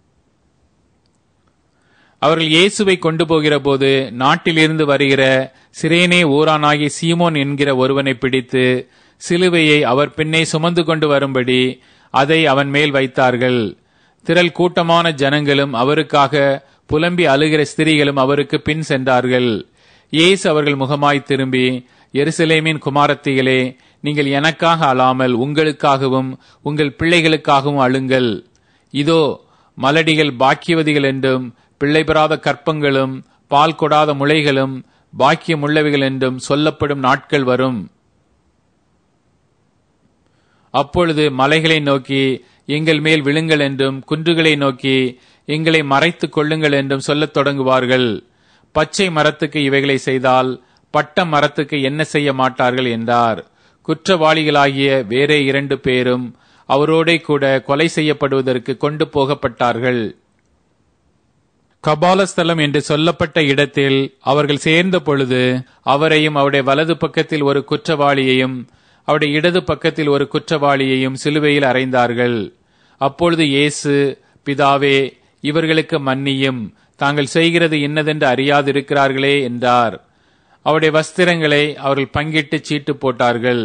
S1: அவர்கள் இயேசுவை கொண்டு போகிற போது நாட்டிலிருந்து வருகிற சிரேனே ஊரானாகி சீமோன் என்கிற ஒருவனை பிடித்து சிலுவையை அவர் பின்னே சுமந்து கொண்டு வரும்படி அதை அவன் மேல் வைத்தார்கள். திரள் கூட்டமான ஜனங்களும் அவருக்காக புலம்பி அழுகிற ஸ்திரீகளும் அவருக்கு பின் சென்றார்கள். இயேசு அவர்கள் முகமாய் திரும்பி, எருசலேமின் குமாரத்திகளே, நீங்கள் எனக்காக அழாமல் உங்களுக்காகவும் உங்கள் பிள்ளைகளுக்காகவும் அழுங்கள். இதோ மலடிகள் பாக்கியவதிகள் என்றும் பிள்ளை பெறாத கற்பங்களும் பால் கொடாத முளைகளும் பாக்கியமுள்ளவைகள் என்றும் சொல்லப்படும் நாட்கள் வரும். அப்பொழுது மலைகளை நோக்கி எங்கள் மேல் விழுங்கள் என்றும் குன்றுகளை நோக்கி எங்களை மறைத்துக் கொள்ளுங்கள் என்றும் சொல்லத் தொடங்குவார்கள். பச்சை மரத்துக்கு இவைகளை செய்தால் பட்ட மரத்துக்கு என்ன செய்ய மாட்டார்கள் என்றார். குற்றவாளிகளாகிய வேறே 2 பேரும் அவரோடே கூட கொலை செய்யப்படுவதற்கு கொண்டு போகப்பட்டார்கள். கபாலஸ்தலம் என்று சொல்லப்பட்ட இடத்தில் அவர்கள் சேர்ந்த பொழுது அவரையும் அவருடைய வலது பக்கத்தில் ஒரு குற்றவாளியையும் அவருடைய இடது பக்கத்தில் ஒரு குற்றவாளியையும் சிலுவையில் அறைந்தார்கள். அப்பொழுது இயேசு, பிதாவே, இவர்களுக்கு மன்னியும், தாங்கள் செய்கிறது இன்னதென்று அறியாதிருக்கிறார்களே என்றார். அவருடைய வஸ்திரங்களை அவர்கள் பங்கிட்டு சீட்டு போட்டார்கள்.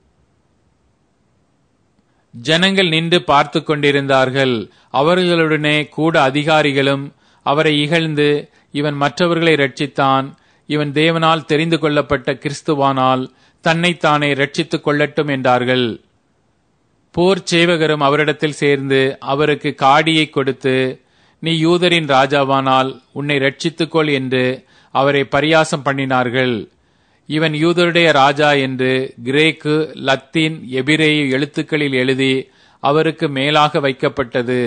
S1: ஜனங்கள் நின்று பார்த்து கொண்டிருந்தார்கள். அவர்களுடனே கூட அதிகாரிகளும் அவரை இகழ்ந்து, இவன் மற்றவர்களை ரட்சித்தான், இவன் தேவனால் தெரிந்து கொள்ளப்பட்ட கிறிஸ்துவானால் தன்னைத்தானே ரட்சித்துக் கொள்ளட்டும் என்றார்கள். போர் சேவகரும் அவரிடத்தில் சேர்ந்து அவருக்கு காடியை கொடுத்து, நீ யூதரின் ராஜாவானால் உன்னை ரட்சித்துக்கொள் என்று அவரை பரியாசம் பண்ணினார்கள். இவன் யூதருடைய ராஜா என்று கிரேக்கு, லத்தீன், எபிரேய எழுத்துக்களில் எழுதி அவருக்கு மேலாக வைக்கப்பட்டது.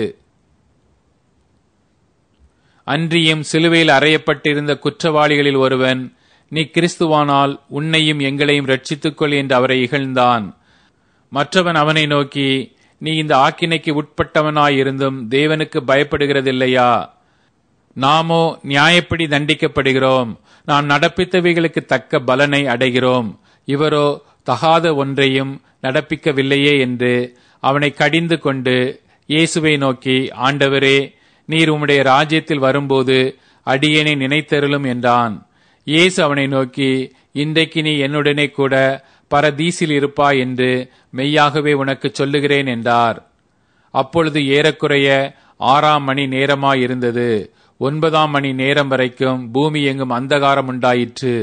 S1: அன்றியும் சிலுவையில் அறையப்பட்டிருந்த குற்றவாளிகளில் ஒருவன், நீ கிறிஸ்துவானால் உன்னையும் எங்களையும் ரட்சித்துக்கொள் என்று அவரை இகழ்ந்தான். மற்றவன் அவனை நோக்கி, நீ இந்த ஆக்கினைக்கு உட்பட்டவனாயிருந்தும் தேவனுக்கு பயப்படுகிறதில்லையா? நாமோ நியாயப்படி தண்டிக்கப்படுகிறோம், நாம் நடப்பித்தவைகளுக்கு தக்க பலனை அடைகிறோம், இவரோ தகாத ஒன்றையும் நடப்பிக்கவில்லையே என்று அவனை கடிந்து கொண்டு இயேசுவை நோக்கி, ஆண்டவரே, நீர் உம்முடைய ராஜ்யத்தில் வரும்போது அடியேனை நினைத்தருளும் என்றான். இயேசு அவனை நோக்கி, இன்றைக்கு நீ என்னுடனே கூட பரதீசில் இருப்பாய் என்று மெய்யாகவே உனக்கு சொல்லுகிறேன் என்றார். அப்பொழுது ஏறக்குறைய 6ஆம் மணி நேரமாயிருந்தது. 9ஆம் மணி நேரம் வரைக்கும் பூமி எங்கும் அந்தகாரம் உண்டாயிற்று.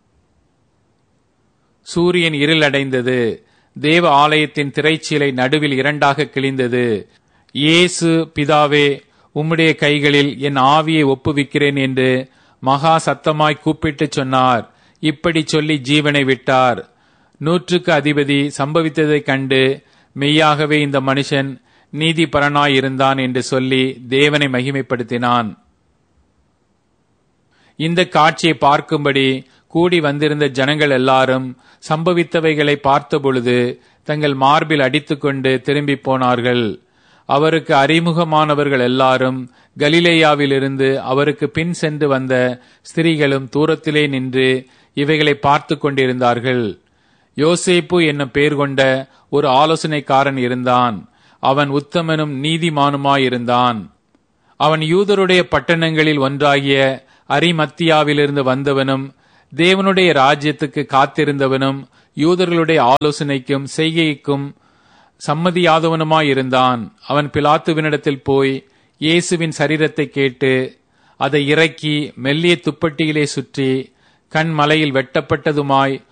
S1: சூரியன் இருளடைந்தது. தேவ ஆலயத்தின் திரைச்சீலை நடுவில் 2ஆக கிழிந்தது. இயேசு, பிதாவே, உம்முடைய கைகளில் என் ஆவியை ஒப்புவிக்கிறேன் என்று மகா சத்தமாய் கூப்பிட்டு சொன்னார். இப்படி சொல்லி ஜீவனை விட்டார். 100க்கு அதிபதி சம்பவித்ததைக் கண்டு, மெய்யாகவே இந்த மனுஷன் நீதிபரனாயிருந்தான் என்று சொல்லி தேவனை மகிமைப்படுத்தினான். இந்த காட்சியை பார்க்கும்படி கூடி வந்திருந்த ஜனங்கள் எல்லாரும் சம்பவித்தவைகளை பார்த்தபொழுது தங்கள் மார்பில் அடித்துக்கொண்டு திரும்பி போனார்கள். அவருக்கு அறிமுகமானவர்கள் எல்லாரும் கலிலேயாவிலிருந்து அவருக்கு பின் சென்று வந்த ஸ்திரீகளும் தூரத்திலே நின்று இவைகளை பார்த்து கொண்டிருந்தார்கள். யோசேப்பு என்னும் பெயர் கொண்ட ஒரு ஆலோசனைக்காரன் இருந்தான். அவன் உத்தமனும் நீதிமானுமாயிருந்தான். அவன் யூதருடைய பட்டணங்களில் ஒன்றாகிய அரிமத்தியாவிலிருந்து வந்தவனும் தேவனுடைய ராஜ்யத்துக்கு காத்திருந்தவனும் யூதர்களுடைய ஆலோசனைக்கும் செய்கைக்கும் சம்மதியாதவனுமாயிருந்தான். அவன் பிலாத்துவினிடத்தில் போய் இயேசுவின் சரீரத்தை கேட்டு அதை இறக்கி மெல்லிய துப்பட்டியிலே சுற்றி கண்மலையில் வெட்டப்பட்டதுமாய்